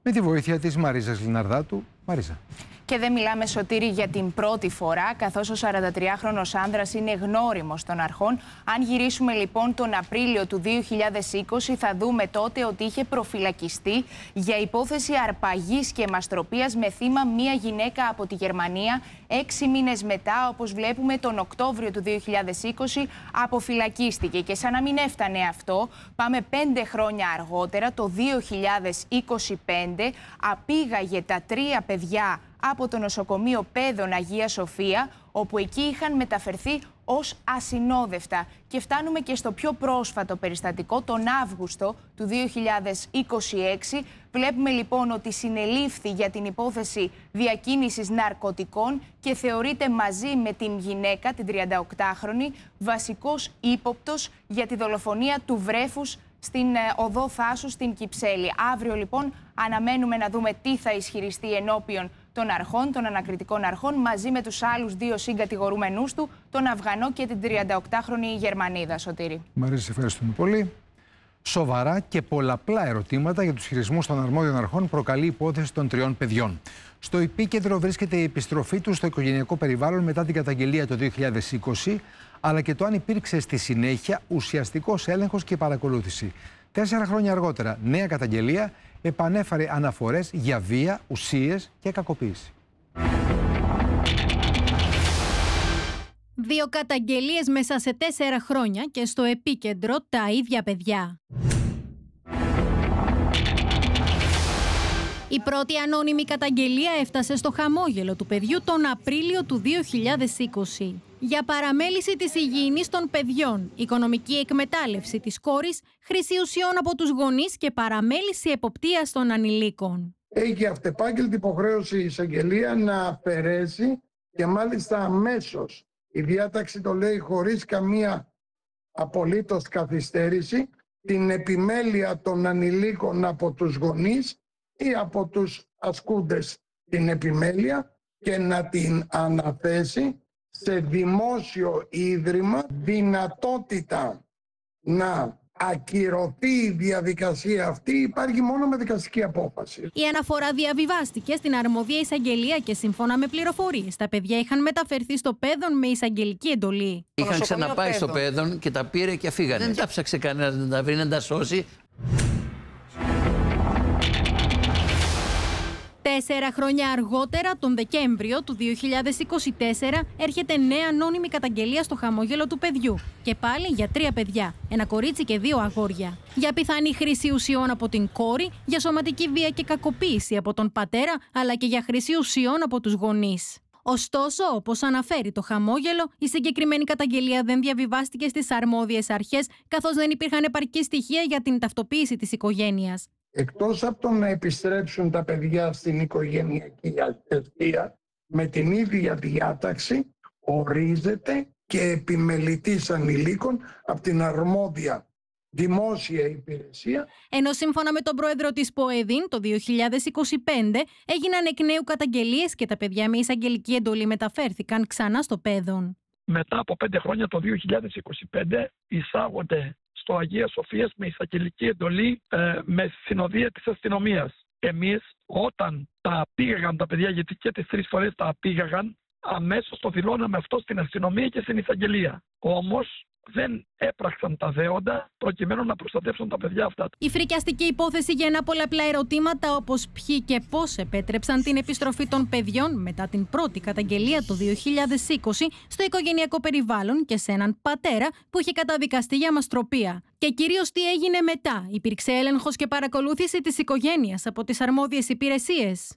με τη βοήθεια της Μαρίζας Λιναρδάτου. Μαρίζα.
Και δεν μιλάμε, Σωτήρη, για την πρώτη φορά, καθώς ο 43χρονος άνδρας είναι γνώριμος των αρχών. Αν γυρίσουμε λοιπόν τον Απρίλιο του 2020, θα δούμε τότε ότι είχε προφυλακιστεί για υπόθεση αρπαγής και μαστροπίας με θύμα μία γυναίκα από τη Γερμανία. 6 μήνες μετά, όπως βλέπουμε, τον Οκτώβριο του 2020 αποφυλακίστηκε. Και σαν να μην έφτανε αυτό, πάμε 5 χρόνια αργότερα, το 2025, απήγαγε τα 3 παιδιά από το νοσοκομείο Παιδών Αγία Σοφία, όπου εκεί είχαν μεταφερθεί ως ασυνόδευτα. Και φτάνουμε και στο πιο πρόσφατο περιστατικό, τον Αύγουστο του 2026. Βλέπουμε λοιπόν ότι συνελήφθη για την υπόθεση διακίνησης ναρκωτικών και θεωρείται μαζί με την γυναίκα, την 38χρονη, βασικός ύποπτος για τη δολοφονία του βρέφους στην οδό Θάσου στην Κυψέλη. Αύριο λοιπόν αναμένουμε να δούμε τι θα ισχυριστεί ενώπιον των αρχών, των ανακριτικών αρχών, μαζί με τους άλλους 2 συγκατηγορούμενούς του, τον Αφγανό και την 38χρονη Γερμανίδα. Σωτήρη.
Μαρίζα, ευχαριστούμε πολύ. Σοβαρά και πολλαπλά ερωτήματα για τους χειρισμούς των αρμόδιων αρχών προκαλεί η υπόθεση των 3 παιδιών. Στο επίκεντρο βρίσκεται η επιστροφή τους στο οικογενειακό περιβάλλον μετά την καταγγελία το 2020, αλλά και το αν υπήρξε στη συνέχεια ουσιαστικός έλεγχος και παρακολούθηση. 4 χρόνια αργότερα, νέα καταγγελία επανέφερε αναφορές για βία, ουσίες και κακοποίηση.
2 καταγγελίες μέσα σε 4 χρόνια και στο επίκεντρο τα ίδια παιδιά. Η πρώτη ανώνυμη καταγγελία έφτασε στο χαμόγελο του παιδιού τον Απρίλιο του 2020. Για παραμέληση της υγιεινής των παιδιών, οικονομική εκμετάλλευση της κόρης, χρήση ουσιών από τους γονείς και παραμέληση εποπτείας των ανηλίκων.
Έχει αυτεπάγγελτη υποχρέωση η εισαγγελία να αφαιρέσει και μάλιστα αμέσως. Η διάταξη το λέει χωρίς καμία απολύτως καθυστέρηση, την επιμέλεια των ανηλίκων από τους γονείς ή από τους ασκούντες την επιμέλεια και να την αναθέσει σε δημόσιο ίδρυμα, δυνατότητα να ακυρωθεί η διαδικασία αυτή υπάρχει μόνο με δικαστική απόφαση.
Η αναφορά διαβιβάστηκε στην αρμόδια εισαγγελία και σύμφωνα με πληροφορίες, τα παιδιά είχαν μεταφερθεί στο Παιδών με εισαγγελική εντολή.
Είχαν ξαναπάει στο Παιδών και τα πήρε και φύγανε. Δεν τα ψάξε κανένας να τα βρει, να τα σώσει.
4 χρόνια αργότερα, τον Δεκέμβριο του 2024, έρχεται νέα ανώνυμη καταγγελία στο χαμόγελο του παιδιού. Και πάλι για 3 παιδιά, ένα κορίτσι και 2 αγόρια. Για πιθανή χρήση ουσιών από την κόρη, για σωματική βία και κακοποίηση από τον πατέρα, αλλά και για χρήση ουσιών από τους γονείς. Ωστόσο, όπως αναφέρει το χαμόγελο, η συγκεκριμένη καταγγελία δεν διαβιβάστηκε στις αρμόδιες αρχές, καθώς δεν υπήρχαν επαρκή στοιχεία για την ταυτοποίηση της οικογένειας.
Εκτός από το να επιστρέψουν τα παιδιά στην οικογενειακή αιστεία, με την ίδια διάταξη ορίζεται και επιμελητής ανηλίκων από την αρμόδια δημόσια υπηρεσία.
Ενώ σύμφωνα με τον πρόεδρο της ΠΟΕΔΗΝ, το 2025 έγιναν εκ νέου καταγγελίες και τα παιδιά με εισαγγελική εντολή μεταφέρθηκαν ξανά στο Παιδών.
Μετά από 5 χρόνια, το 2025, εισάγονται στο Αγία Σοφίας με εισαγγελική εντολή με συνοδεία της αστυνομίας. Εμείς όταν τα πήγαγαν τα παιδιά, γιατί και τις 3 φορές τα πήγαγαν, αμέσως το δηλώναμε αυτό στην αστυνομία και στην εισαγγελία. Όμως δεν έπραξαν τα δέοντα προκειμένου να προστατεύσουν τα παιδιά αυτά.
Η φρικιαστική υπόθεση γεννά πολλαπλά ερωτήματα, όπως ποιοι και πώς επέτρεψαν την επιστροφή των παιδιών μετά την πρώτη καταγγελία το 2020 στο οικογενειακό περιβάλλον και σε έναν πατέρα που είχε καταδικαστεί για μαστροπία. Και κυρίως τι έγινε μετά, υπήρξε έλεγχος και παρακολούθηση της οικογένειας από τις αρμόδιες υπηρεσίες.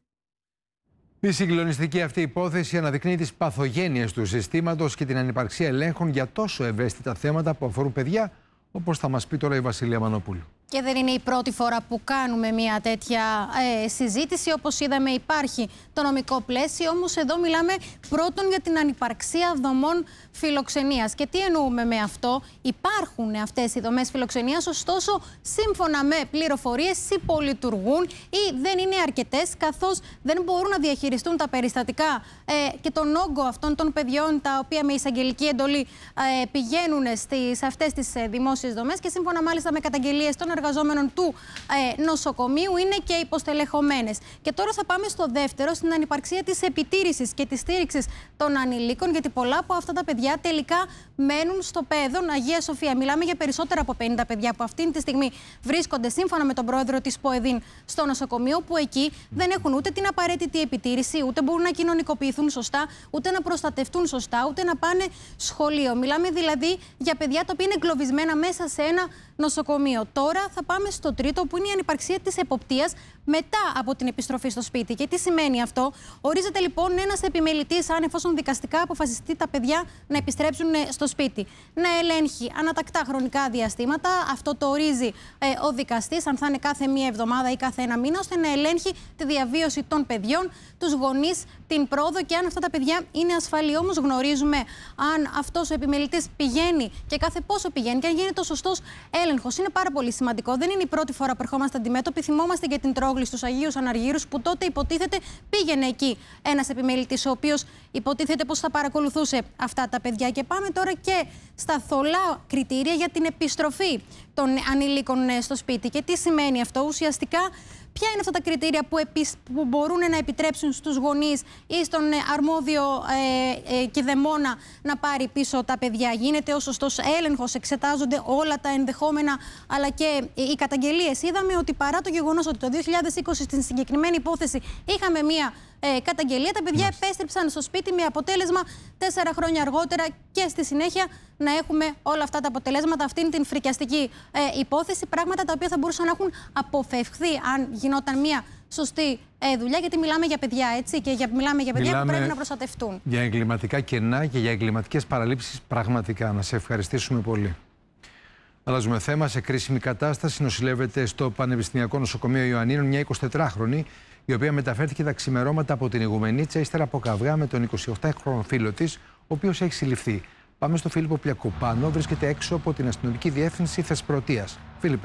Η συγκλονιστική αυτή υπόθεση αναδεικνύει τις παθογένειες του συστήματος και την ανυπαρξία ελέγχων για τόσο ευαίσθητα θέματα που αφορούν παιδιά, όπως θα μας πει τώρα η Βασιλεία Μανοπούλου.
Και δεν είναι η πρώτη φορά που κάνουμε μια τέτοια συζήτηση. Όπως είδαμε, υπάρχει το νομικό πλαίσιο, όμως εδώ μιλάμε πρώτον για την ανυπαρξία δομών φιλοξενίας. Και τι εννοούμε με αυτό? Υπάρχουν αυτές οι δομές φιλοξενίας, ωστόσο, σύμφωνα με πληροφορίες, υπολειτουργούν ή δεν είναι αρκετές, καθώς δεν μπορούν να διαχειριστούν τα περιστατικά και τον όγκο αυτών των παιδιών, τα οποία με εισαγγελική εντολή πηγαίνουν σε αυτές τις δημόσιες δομές και σύμφωνα μάλιστα με καταγγελίες των εργαζόμενων του νοσοκομείου είναι και υποστελεχωμένες. Και τώρα θα πάμε στο δεύτερο, στην ανυπαρξία της επιτήρησης και της στήριξης των ανηλίκων, γιατί πολλά από αυτά τα παιδιά τελικά μένουν στο Παιδόν Αγία Σοφία. Μιλάμε για περισσότερα από 50 παιδιά που αυτή τη στιγμή βρίσκονται, σύμφωνα με τον πρόεδρο της ΠΟΕΔΗΝ, στο νοσοκομείο, που εκεί δεν έχουν ούτε την απαραίτητη επιτήρηση, ούτε μπορούν να κοινωνικοποιηθούν σωστά, ούτε να προστατευτούν σωστά, ούτε να πάνε σχολείο. Μιλάμε δηλαδή για παιδιά τα οποία είναι εγκλωβισμένα μέσα σε ένα νοσοκομείο. Τώρα θα πάμε στο τρίτο, που είναι η ανυπαρξία της εποπτείας μετά από την επιστροφή στο σπίτι. Και τι σημαίνει αυτό? Ορίζεται λοιπόν ένας επιμελητής, αν εφόσον δικαστικά αποφασιστεί τα παιδιά να επιστρέψουν στο σπίτι, να ελέγχει ανατακτά χρονικά διαστήματα. Αυτό το ορίζει ο δικαστής, αν θα είναι κάθε μία εβδομάδα ή κάθε ένα μήνα, ώστε να ελέγχει τη διαβίωση των παιδιών, τους γονείς, την πρόοδο και αν αυτά τα παιδιά είναι ασφαλή. Όμως γνωρίζουμε αν αυτός ο επιμελητής πηγαίνει και κάθε πόσο πηγαίνει και αν γίνεται ο σωστός έλεγχος. Είναι πάρα πολύ σημαντικό. Δεν είναι η πρώτη φορά που ερχόμαστε αντιμέτωποι. Θυμόμαστε και την τρόγλη στους Αγίους Αναργύρους, που τότε υποτίθεται πήγαινε εκεί ένας επιμελητής, ο οποίος υποτίθεται πως θα παρακολουθούσε αυτά τα παιδιά. Και πάμε τώρα και στα θολά κριτήρια για την επιστροφή των ανηλίκων στο σπίτι. Και τι σημαίνει αυτό? Ουσιαστικά, ποια είναι αυτά τα κριτήρια που μπορούν να επιτρέψουν στους γονείς ή στον αρμόδιο κηδεμόνα να πάρει πίσω τα παιδιά? Γίνεται ο σωστός έλεγχος, εξετάζονται όλα τα ενδεχόμενα, αλλά και οι καταγγελίες. Είδαμε ότι παρά το γεγονός ότι το 2020 στην συγκεκριμένη υπόθεση είχαμε μία καταγγελία, τα παιδιά επέστρεψαν στο σπίτι με αποτέλεσμα 4 χρόνια αργότερα και στη συνέχεια να έχουμε όλα αυτά τα αποτελέσματα, αυτήν την φρικιαστική υπόθεση. Πράγματα τα οποία θα μπορούσαν να έχουν αποφευχθεί αν γινόταν μία σωστή δουλειά, γιατί μιλάμε για παιδιά, έτσι, και μιλάμε για παιδιά που πρέπει να προστατευτούν. Για εγκληματικά κενά και για εγκληματικές παραλήψεις, πραγματικά. Να σε ευχαριστήσουμε πολύ. Αλλάζουμε θέμα. Σε κρίσιμη κατάσταση νοσηλεύεται στο Πανεπιστημιακό Νοσοκομείο Ιωαννίνων μια 24χρονη, η οποία μεταφέρθηκε τα ξημερώματα από την Ιγουμενίτσα ύστερα από καυγά με τον 28χρονο φίλο της, ο οποίος έχει συλληφθεί. Πάμε στο Φίλιππο Πλιακοπάνο, βρίσκεται έξω από την Αστυνομική Διεύθυνση Θεσπρωτείας. Φίλιππε.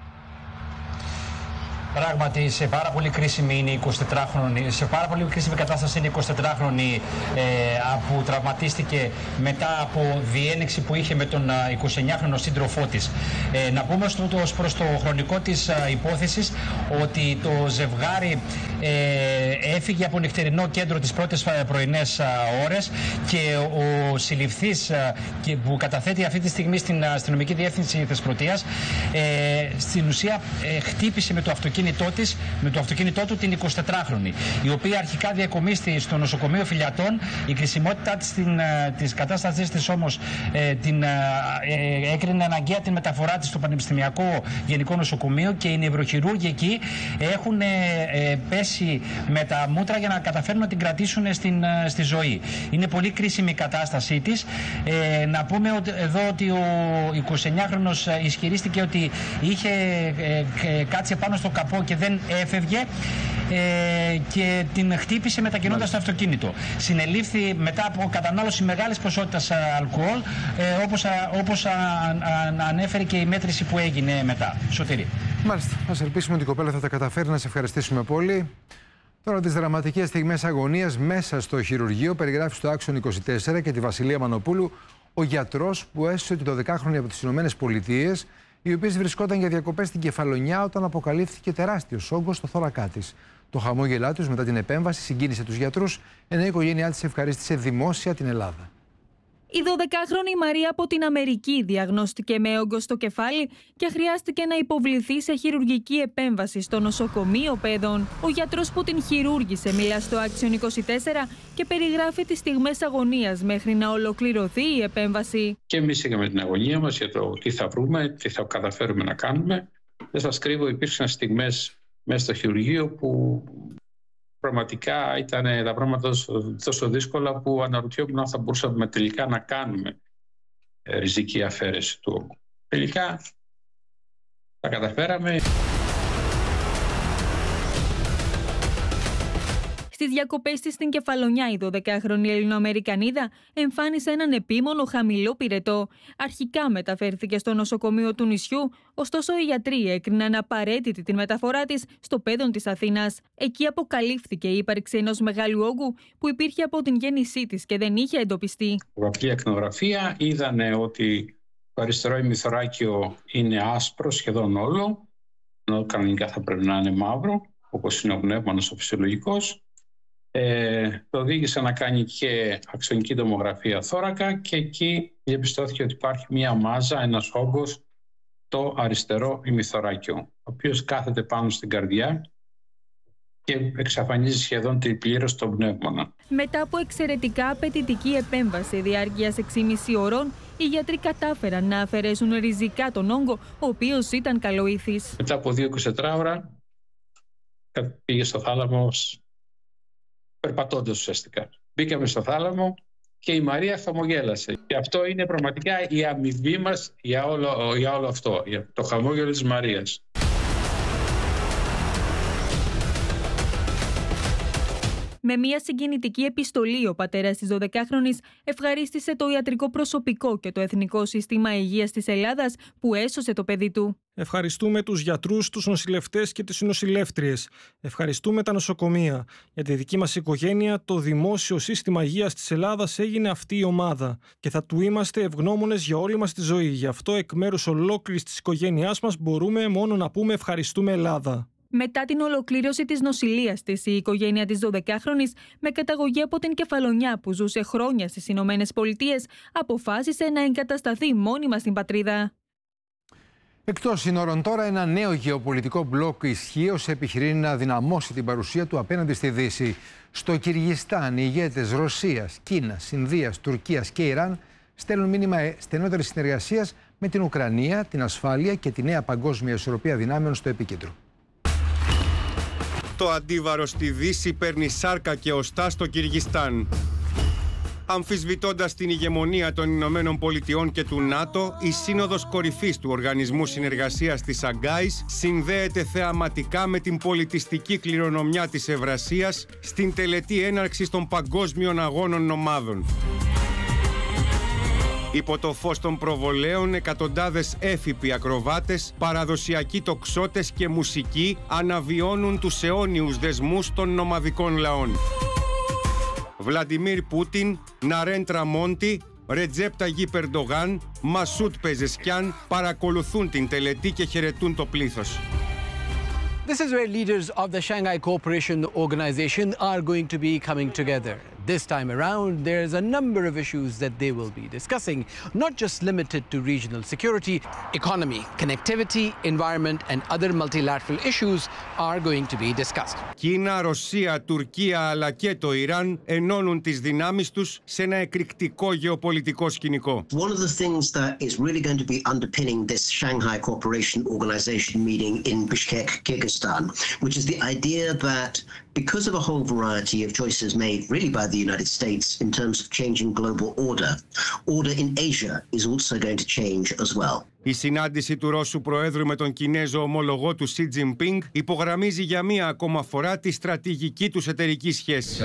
Πράγματι, σε πάρα πολύ κρίσιμη είναι η 24χρονη, σε πάρα πολύ κρίσιμη κατάσταση είναι η 24χρονη που τραυματίστηκε μετά από διένεξη που είχε με τον 29χρονο σύντροφό της. Να πούμε ως προς το χρονικό της υπόθεσης ότι το ζευγάρι έφυγε από νυχτερινό κέντρο τις πρώτες πρωινές ώρες και ο συλληφθής που καταθέτει αυτή τη στιγμή στην Αστυνομική Διεύθυνση Θεσπρωτείας στην ουσία χτύπησε με το αυτοκίνητό του την 24χρονη, η οποία αρχικά διακομίστη στο νοσοκομείο Φιλιατών. Η κρισιμότητά της κατάστασής της όμως έκρινε αναγκαία την μεταφορά της στο Πανεπιστημιακό Γενικό Νοσοκομείο και οι νευροχειρούργοι εκεί έχουν πέσει με τα μούτρα για να καταφέρουν να την κρατήσουν στη ζωή. Είναι πολύ κρίσιμη η κατάστασή της. Να πούμε εδώ ότι ο 29χρονος ισχυρίστηκε ότι είχε κάτσει πάνω στο καπό και δεν έφευγε και την χτύπησε μετακινώντας το αυτοκίνητο. Συνελήφθη μετά από κατανάλωση μεγάλης ποσότητας αλκοόλ, όπως ανέφερε και η μέτρηση που έγινε μετά. Σωτήρη.
Μάλιστα. Ας ελπίσουμε ότι η κοπέλα θα τα καταφέρει. Να σε ευχαριστήσουμε πολύ. Τώρα, τις δραματικές στιγμές αγωνίας μέσα στο χειρουργείο περιγράφει στο Άξον 24 και τη Βασιλεία Μανοπούλου ο γιατρός που έσωσε την 12χρονη από τις ΗΠΑ, οι οποίες βρισκόταν για διακοπές στην Κεφαλονιά όταν αποκαλύφθηκε τεράστιος όγκος στο θώρακά της. Το χαμόγελά τους μετά την επέμβαση συγκίνησε τους γιατρούς, ενώ η οικογένειά της ευχαρίστησε δημόσια την Ελλάδα.
Η 12χρονη Μαρία από την Αμερική διαγνώστηκε με όγκο στο κεφάλι και χρειάστηκε να υποβληθεί σε χειρουργική επέμβαση στο νοσοκομείο Παιδών. Ο γιατρός που την χειρούργησε μιλά στο Action 24 και περιγράφει τις στιγμές αγωνίας μέχρι να ολοκληρωθεί η επέμβαση.
Και εμείς είχαμε την αγωνία μας για το τι θα βρούμε, τι θα καταφέρουμε να κάνουμε. Δεν σας κρύβω, υπήρξαν στιγμές μέσα στο χειρουργείο που πραγματικά ήταν τα πράγματα τόσο δύσκολα που αναρωτιόμουν αν θα μπορούσαμε τελικά να κάνουμε ριζική αφαίρεση του όγκου. Τελικά τα καταφέραμε.
Στις διακοπές της στην Κεφαλονιά, η 12χρονη Ελληνοαμερικανίδα εμφάνισε έναν επίμονο χαμηλό πυρετό. Αρχικά μεταφέρθηκε στο νοσοκομείο του νησιού, ωστόσο οι γιατροί έκριναν απαραίτητη την μεταφορά της στο Παιδόν της Αθήνας. Εκεί αποκαλύφθηκε η ύπαρξη ενός μεγάλου όγκου που υπήρχε από την γέννησή της και δεν είχε εντοπιστεί.
Από απλή ακτινογραφία είδανε ότι Το αριστερό ημιθωράκιο είναι άσπρο σχεδόν όλο, ενώ κανονικά θα πρέπει να είναι μαύρο, όπως είναι ο πνεύμονας ο φυσιολογικός. Το οδήγησε να κάνει και αξονική τομογραφία θώρακα και εκεί διαπιστώθηκε ότι υπάρχει μία μάζα, ένας όγκος, το αριστερό ημιθωράκιο, ο οποίος κάθεται πάνω στην καρδιά και εξαφανίζει σχεδόν πλήρως τον πνεύμονα.
Μετά από εξαιρετικά απαιτητική επέμβαση διάρκειας 6,5 ώρων, οι γιατροί κατάφεραν να αφαιρέσουν ριζικά τον όγκο, ο οποίος ήταν καλοήθης.
Μετά από 2-24 ώρα πήγε στο θάλαμο, περπατώντας ουσιαστικά. Μπήκαμε στο θάλαμο και η Μαρία χαμογέλασε. Και αυτό είναι πραγματικά η αμοιβή μας για όλο αυτό, για το χαμόγελο της Μαρίας.
Με μια συγκινητική επιστολή, ο πατέρας της 12χρονης ευχαρίστησε το ιατρικό προσωπικό και το Εθνικό Σύστημα Υγείας της Ελλάδας που έσωσε το παιδί του.
Ευχαριστούμε τους γιατρούς, τους νοσηλευτές και τις νοσηλεύτριες. Ευχαριστούμε τα νοσοκομεία. Για τη δική μας οικογένεια, το Δημόσιο Σύστημα Υγείας της Ελλάδας έγινε αυτή η ομάδα. Και θα του είμαστε ευγνώμονες για όλη μας τη ζωή. Γι' αυτό, εκ μέρους ολόκληρης της οικογένειάς μας, μπορούμε μόνο να πούμε ευχαριστούμε Ελλάδα.
Μετά την ολοκλήρωση της νοσηλείας της, η οικογένεια της 12χρονης, με καταγωγή από την Κεφαλονιά που ζούσε χρόνια στις Ηνωμένες Πολιτείες, αποφάσισε να εγκατασταθεί μόνιμα στην πατρίδα.
Εκτός σύνορων τώρα, ένα νέο γεωπολιτικό μπλοκ ισχύως επιχειρεί να δυναμώσει την παρουσία του απέναντι στη Δύση. Στο Κυργιστάν, οι ηγέτες Ρωσίας, Κίνας, Ινδίας, Τουρκίας και Ιράν στέλνουν μήνυμα στενότερης συνεργασίας με την Ουκρανία, την ασφάλεια και τη νέα παγκόσμια ισορροπία δυνάμεων στο επίκεντρο.
Το αντίβαρο στη Δύση παίρνει σάρκα και οστά στο Κυργιστάν. Αμφισβητώντας την ηγεμονία των Ηνωμένων Πολιτειών και του ΝΑΤΟ, η Σύνοδος Κορυφής του Οργανισμού Συνεργασίας της Σαγκάης συνδέεται θεαματικά με την πολιτιστική κληρονομιά της Ευρασίας στην τελετή έναρξης των Παγκόσμιων Αγώνων Ομάδων. Υπό το φως των προβολέων, εκατοντάδες έφυποι ακροβάτες, παραδοσιακοί τοξότες και μουσικοί αναβιώνουν τους αιώνιους δεσμούς των νομαδικών λαών. Βλαντιμίρ Πούτιν, Ναρέντρα Μόντι, Ρετζέπ Ταγίπ Ερντογάν, Μασούτ Πεζεσκιάν παρακολουθούν την τελετή και χαιρετούν το πλήθος.
This is where leaders of the Shanghai Cooperation Organization are going to be coming together. This time around, there's a number of issues that they will be discussing, not just limited to regional security. Economy, connectivity, environment and other multilateral issues are going to be discussed.
Κίνα, Ρωσία, Τουρκία αλλά και το Ιράν ενώνουν τις δυνάμεις τους σε ένα εκρηκτικό γεωπολιτικό σκηνικό.
One of the things that is really going to be underpinning this Shanghai Cooperation Organization meeting in Bishkek, Kyrgyzstan, which is the idea that because of a whole variety of choices made really by the United States in terms of changing global order in Asia is also going to change as well.
Η συνάντηση του Ρώσου Προέδρου με τον Κινέζο ομολογό του Σι Τζινπίνγκ υπογραμμίζει για μία ακόμα φορά τη στρατηγική τους εταιρική σχέση.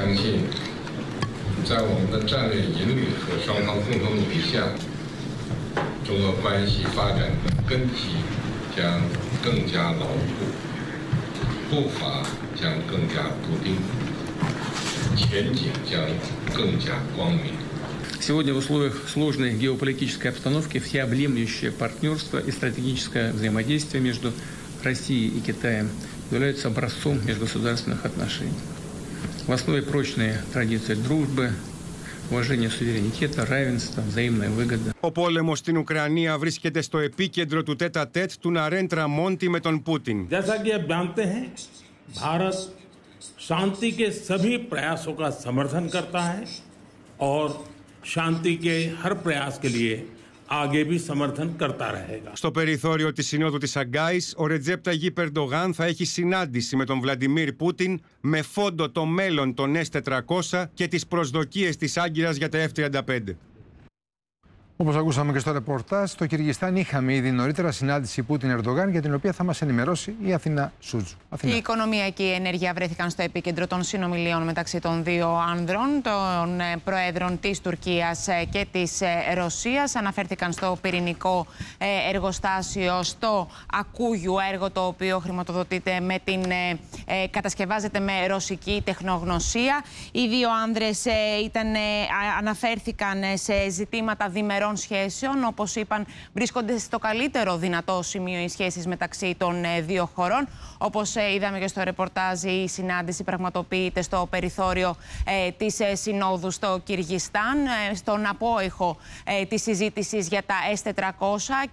Сегодня в условиях сложной геополитической обстановки всеобъемлющее партнерство и стратегическое взаимодействие между Россией и Китаем являются образцом межгосударственных отношений. В основе прочные традиции дружбы, уважение суверенитета, равенства, взаимная выгода.
Ο πόλεμος στην Ουκρανία βρίσκεται στο επίκεντρο του τέτα-τέτ του Ναρέντρα Μόντι με τον Πούτιν.
जैसा कि आप जानते हैं, भारत शांति के सभी प्रयासों का समर्थन करता है और शांति के हर प्रयास के लिए आगे भी समर्थन करता रहेगा.
Στο περιθώριο της Συνόδου της Σαγκάης, ο Ρετζέπ Ταγίπ Ερντογάν θα έχει συνάντηση με τον Βλαντιμίρ Πούτιν με φόντο το μέλλον των S-400 και τις προσδοκίες της Άγκυρας για τα F-35.
Όπως ακούσαμε και στο ρεπορτάζ, στο Κυργιστάν είχαμε ήδη νωρίτερα συνάντηση Πούτιν-Ερντογάν για την οποία θα μας ενημερώσει η Αθηνά Σούτζου.
Η οικονομία και η ενέργεια βρέθηκαν στο επίκεντρο των συνομιλίων μεταξύ των δύο άνδρων, των προέδρων της Τουρκίας και της Ρωσίας. Αναφέρθηκαν στο πυρηνικό εργοστάσιο, στο Ακούγιου, έργο το οποίο χρηματοδοτείται κατασκευάζεται με ρωσική τεχνογνωσία. Οι δύο άνδρες αναφέρθηκαν σε ζητήματα διμερών διπλωματικών σχέσεων. Όπως είπαν, βρίσκονται στο καλύτερο δυνατό σημείο οι σχέσεις μεταξύ των δύο χωρών. Όπως είδαμε και στο ρεπορτάζ, η συνάντηση πραγματοποιείται στο περιθώριο της Συνόδου στο Κυργιστάν, στον απόϊχο της συζήτησης για τα S-400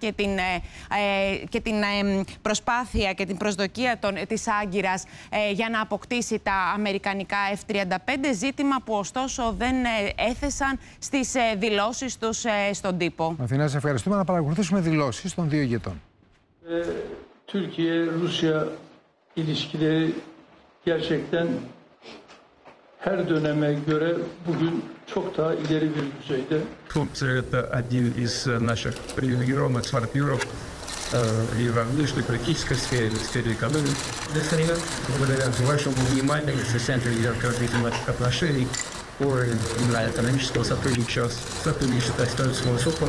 και την προσπάθεια και την προσδοκία της Άγκυρας για να αποκτήσει τα αμερικανικά F-35, ζήτημα που ωστόσο δεν έθεσαν στις δηλώσεις τους στον τύπο.
Αθηνά, σε ευχαριστούμε. Να παρακολουθήσουμε δηλώσεις των δύο ηγετών.
Türkiye-Rusya ilişkileri gerçekten her döneme göre bugün çok daha ileri bir düzeyde.
Турция – это один из наших привилегированных партнеров и в внешнеполитической сфере, в сфере экономики. Благодаря вашему вниманию и центру развития наших отношений, уровень экономического сотрудничества остается высоким.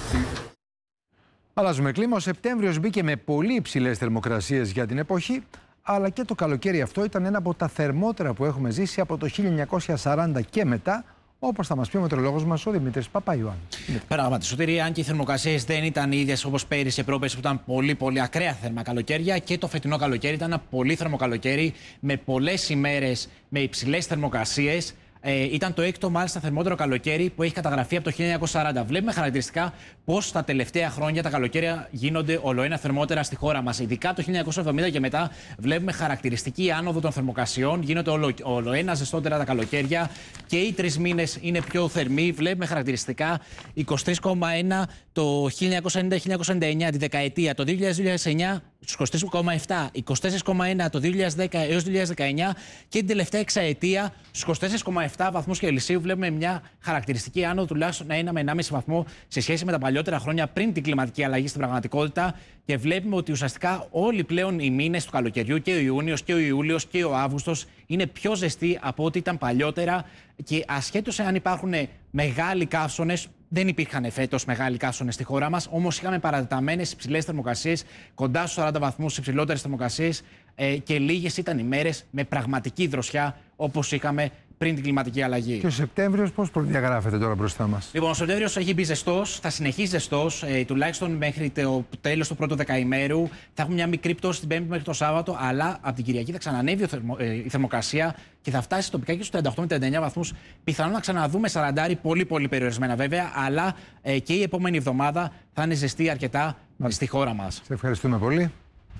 Αλλάζουμε κλίμα. Ο Σεπτέμβριος μπήκε με πολύ υψηλές θερμοκρασίες για την εποχή, αλλά και το καλοκαίρι αυτό ήταν ένα από τα θερμότερα που έχουμε ζήσει από το 1940 και μετά, όπως θα μας πει ο μετεωρολόγος μας ο Δημήτρης Παπαϊωάννου.
Πράγματι, Σωτήρη, αν και οι θερμοκρασίες δεν ήταν οι ίδιες όπως πέρυσι, πρόπερσι που ήταν πολύ ακραία θερμά καλοκαίρια, και το φετινό καλοκαίρι ήταν ένα πολύ θερμό καλοκαίρι με πολλές ημέρες με υψηλές θερμοκρασίες. Ήταν το έκτο μάλιστα θερμότερο καλοκαίρι που έχει καταγραφεί από το 1940. Βλέπουμε χαρακτηριστικά πως τα τελευταία χρόνια τα καλοκαίρια γίνονται ολοένα θερμότερα στη χώρα μας. Ειδικά το 1970 και μετά βλέπουμε χαρακτηριστική άνοδο των θερμοκρασιών. Γίνονται ολοένα ζεστότερα τα καλοκαίρια και οι 3 μήνες είναι πιο θερμοί. Βλέπουμε χαρακτηριστικά 23,1 το 1990-1999, τη δεκαετία. Το 2000-2009 στους 23,7, 24,1 το 2010 έως 2019 και την τελευταία εξαετία στους 24,7 βαθμούς Κελσίου. Βλέπουμε μια χαρακτηριστική άνοδο τουλάχιστον 1 με 1,5 βαθμό σε σχέση με τα παλιότερα χρόνια πριν την κλιματική αλλαγή στην πραγματικότητα, και βλέπουμε ότι ουσιαστικά όλοι πλέον οι μήνες του καλοκαιριού, και ο Ιούνιος και ο Ιούλιος και ο Αύγουστος, είναι πιο ζεστοί από ό,τι ήταν παλιότερα, και ασχέτως αν υπάρχουν μεγάλοι καύσωνες. Δεν υπήρχαν φέτος μεγάλοι καύσωνες στη χώρα μας, όμως είχαμε παρατεταμένες υψηλές θερμοκρασίες, κοντά στους 40 βαθμούς υψηλότερες θερμοκρασίες, και λίγες ήταν οι μέρες με πραγματική δροσιά όπως είχαμε πριν την κλιματική αλλαγή.
Και ο Σεπτέμβριος πώς προδιαγράφεται τώρα μπροστά μας?
Λοιπόν, ο Σεπτέμβριος έχει μπει ζεστός, θα συνεχίσει ζεστός, τουλάχιστον μέχρι το τέλος του πρώτου δεκαημέρου. Θα έχουμε μια μικρή πτώση την Πέμπτη μέχρι το Σάββατο, αλλά από την Κυριακή θα ξανανεύει η θερμοκρασία και θα φτάσει τοπικά και στους 38 με 39 βαθμούς. Πιθανόν να ξαναδούμε 40, πολύ περιορισμένα βέβαια, αλλά και η επόμενη εβδομάδα θα είναι ζεστή αρκετά στη χώρα μας.
Σε ευχαριστούμε πολύ.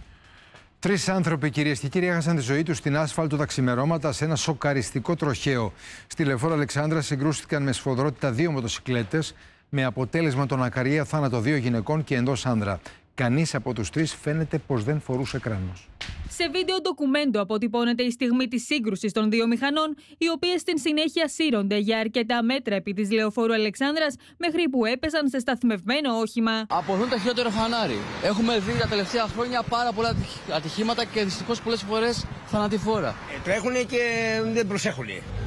3 άνθρωποι, κυρίες και κύριοι, έχασαν τη ζωή τους στην άσφαλτο τα ξημερώματα σε ένα σοκαριστικό τροχαίο. Στη Λεωφόρο Αλεξάνδρας συγκρούστηκαν με σφοδρότητα 2 μοτοσικλέτες, με αποτέλεσμα τον ακαριέα θάνατο 2 γυναικών και ενός άνδρα. Κανείς από τους 3 φαίνεται πως δεν φορούσε κράνος.
Σε βίντεο ντοκουμέντο αποτυπώνεται η στιγμή της σύγκρουσης των 2 μηχανών, οι οποίες στην συνέχεια σύρονται για αρκετά μέτρα επί της Λεωφόρου Αλεξάνδρας, μέχρι που έπεσαν σε σταθμευμένο όχημα.
Αποθούν τα χειρότερο φανάρι. Έχουμε δει τα τελευταία χρόνια πάρα πολλά ατυχήματα και δυστυχώς πολλές φορές θανατηφόρα.
Τρέχουν και δεν προσέχουν.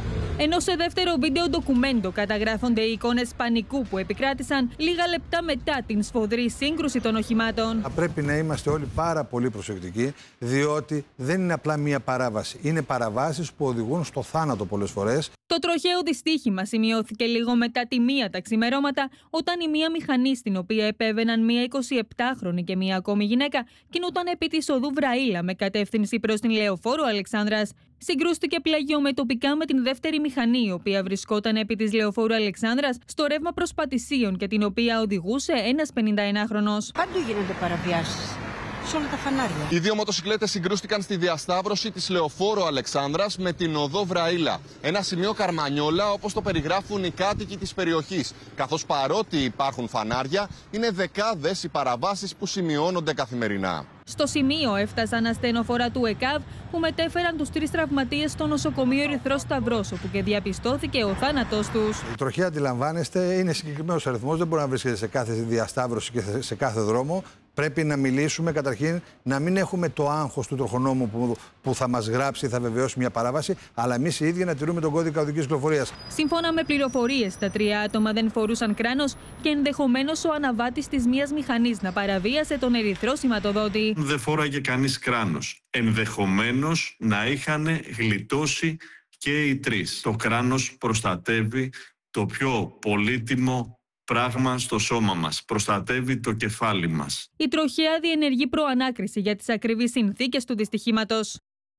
Ενώ σε δεύτερο βίντεο ντοκουμέντο καταγράφονται οι εικόνες πανικού που επικράτησαν λίγα λεπτά μετά την σφοδρή σύγκρουση των οχημάτων.
Θα πρέπει να είμαστε όλοι πάρα πολύ προσεκτικοί, διότι δεν είναι απλά μία παράβαση. Είναι παραβάσεις που οδηγούν στο θάνατο πολλές φορές.
Το τροχαίο δυστύχημα σημειώθηκε λίγο μετά τη 1 τα ξημερώματα, όταν η μία μηχανή, στην οποία επέβαιναν μία 27χρονη και μία ακόμη γυναίκα, κινούταν επί της οδού Βραήλα με κατεύθυνση προς την Λεωφόρο Αλεξάνδρας. Συγκρούστηκε πλαγιομετωπικά με την δεύτερη μηχανή, η οποία βρισκόταν επί της Λεωφόρου Αλεξάνδρας στο ρεύμα προς Πατησίων και την οποία οδηγούσε ένας 51χρονος.
Παντού γίνονται παραβιάσεις. Σε όλα τα φανάρια.
Οι 2 μοτοσικλέτες συγκρούστηκαν στη διασταύρωση της Λεωφόρου Αλεξάνδρας με την οδό Βραήλα. Ένα σημείο καρμανιόλα, όπως το περιγράφουν οι κάτοικοι της περιοχής. Καθώς παρότι υπάρχουν φανάρια, είναι δεκάδες οι παραβάσεις που σημειώνονται καθημερινά.
Στο σημείο έφτασαν ασθενοφόρα του ΕΚΑΒ που μετέφεραν τους 3 τραυματίες στο νοσοκομείο Ερυθρός Σταυρός, όπου και διαπιστώθηκε ο θάνατος τους.
Η τροχαία, αντιλαμβάνεστε, είναι συγκεκριμένος αριθμός, δεν μπορεί να βρίσκεται σε κάθε διασταύρωση και σε κάθε δρόμο. Πρέπει να μιλήσουμε καταρχήν, να μην έχουμε το άγχος του τροχονόμου που θα μας γράψει, θα βεβαιώσει μια παράβαση, αλλά εμείς οι ίδιοι να τηρούμε τον κώδικα οδικής κυκλοφορίας.
Σύμφωνα με πληροφορίες, τα 3 άτομα δεν φορούσαν κράνος και ενδεχομένως ο αναβάτης της μίας μηχανής να παραβίασε τον ερυθρό σηματοδότη.
Δεν φόραγε κανείς κράνος. Ενδεχομένως να είχαν γλιτώσει και οι 3. Το κράνος προστατεύει το πιο πολύτιμο, πράγμα στο σώμα μας, προστατεύει το κεφάλι μας.
Η τροχέα διενεργεί προανάκριση για τις ακριβείς συνθήκες του δυστυχήματος.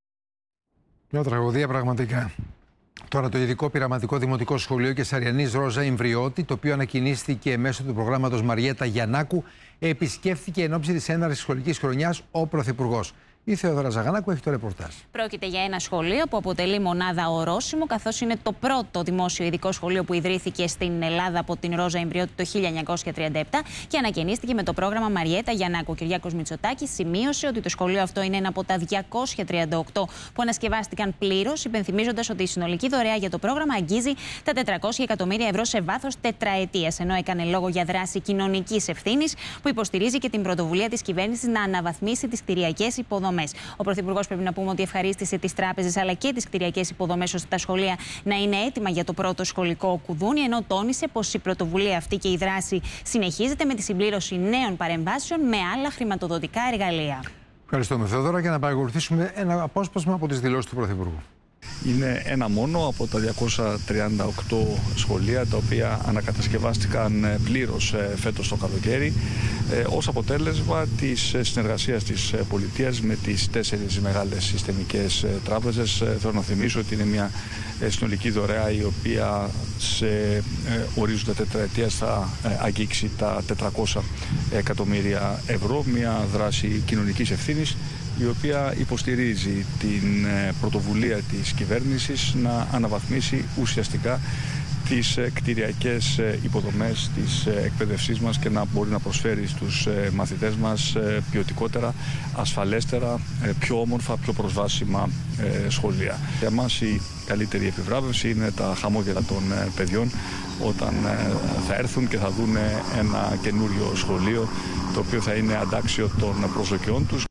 Μια τραγωδία πραγματικά. Τώρα το ειδικό πειραματικό δημοτικό σχολείο Κεσαριανής Ρόζα Ιμβριώτη, το οποίο ανακοινίστηκε μέσω του προγράμματος Μαριέτα Γιαννάκου, επισκέφθηκε εν ώψη της έναρξης σχολικής χρονιάς ο Πρωθυπουργός. Η Θεοδόρα Ζαγανάκου έχει το ρεπορτάζ.
Πρόκειται για ένα σχολείο που αποτελεί μονάδα ορόσημο, καθώς είναι το πρώτο δημόσιο ειδικό σχολείο που ιδρύθηκε στην Ελλάδα από την Ρόζα Ιμβριώτη το 1937 και ανακαινίστηκε με το πρόγραμμα Μαριέτα Γιαννάκου. Ο Κυριάκος Μητσοτάκης σημείωσε ότι το σχολείο αυτό είναι ένα από τα 238 που ανασκευάστηκαν πλήρως, υπενθυμίζοντας ότι η συνολική δωρεά για το πρόγραμμα αγγίζει τα 400 εκατομμύρια ευρώ σε βάθος τετραετίας. Ενώ έκανε λόγο για δράση κοινωνικής ευθύνης που υποστηρίζει και την πρωτοβουλία της κυβέρνησης να αναβαθμίσει τις κτηριακές υποδομές. Ο Πρωθυπουργός, πρέπει να πούμε ότι ευχαρίστησε τις τράπεζες αλλά και τις κτηριακές υποδομές ώστε τα σχολεία να είναι έτοιμα για το πρώτο σχολικό κουδούνι, ενώ τόνισε πως η πρωτοβουλία αυτή και η δράση συνεχίζεται με τη συμπλήρωση νέων παρεμβάσεων με άλλα χρηματοδοτικά εργαλεία.
Ευχαριστούμε, Θεοδόρα, για να παρακολουθήσουμε ένα απόσπασμα από τις δηλώσεις του Πρωθυπουργού.
Είναι ένα μόνο από τα 238 σχολεία τα οποία ανακατασκευάστηκαν πλήρως φέτος το καλοκαίρι ως αποτέλεσμα της συνεργασίας της πολιτείας με τις 4 μεγάλες συστημικές τράπεζες. Θέλω να θυμίσω ότι είναι μια συνολική δωρεά η οποία σε ορίζοντα τετραετίας θα αγγίξει τα 400 εκατομμύρια ευρώ, μια δράση κοινωνικής ευθύνης η οποία υποστηρίζει την πρωτοβουλία της κυβέρνησης να αναβαθμίσει ουσιαστικά τις κτηριακές υποδομές της εκπαίδευσής μας και να μπορεί να προσφέρει στους μαθητές μας ποιοτικότερα, ασφαλέστερα, πιο όμορφα, πιο προσβάσιμα σχολεία. Για μας η καλύτερη επιβράβευση είναι τα χαμόγελα των παιδιών όταν θα έρθουν και θα δουν ένα καινούριο σχολείο το οποίο θα είναι αντάξιο των προσδοκιών τους.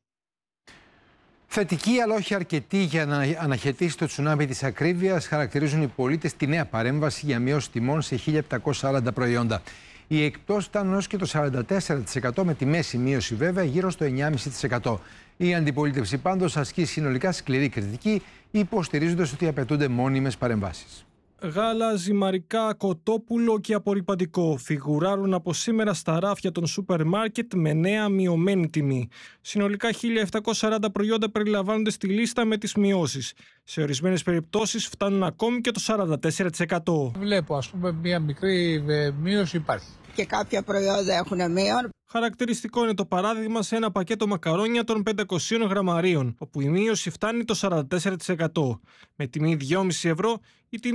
Θετική αλλά όχι αρκετή για να αναχαιτήσει το τσουνάμι της ακρίβειας χαρακτηρίζουν οι πολίτες τη νέα παρέμβαση για μείωση τιμών σε 1.740 προϊόντα. Οι εκπτώσεις φτάνουν έως και το 44% με τη μέση μείωση βέβαια γύρω στο 9,5%. Η αντιπολίτευση πάντως ασκεί συνολικά σκληρή κριτική, υποστηρίζοντας ότι απαιτούνται μόνιμες παρεμβάσεις.
Γάλα, ζυμαρικά, κοτόπουλο και απορρυπαντικό φιγουράρουν από σήμερα στα ράφια των σούπερ μάρκετ με νέα μειωμένη τιμή. Συνολικά 1.740 προϊόντα περιλαμβάνονται στη λίστα με τις μειώσεις. Σε ορισμένες περιπτώσεις φτάνουν ακόμη και το 44%.
Βλέπω, ας πούμε, μια μικρή μείωση υπάρχει.
Και κάποια προϊόντα έχουν μείον.
Χαρακτηριστικό είναι το παράδειγμα σε ένα πακέτο μακαρόνια των 500 γραμμαρίων, όπου η μείωση φτάνει το 44%. Με τιμή 2,5 ευρώ, η τιμή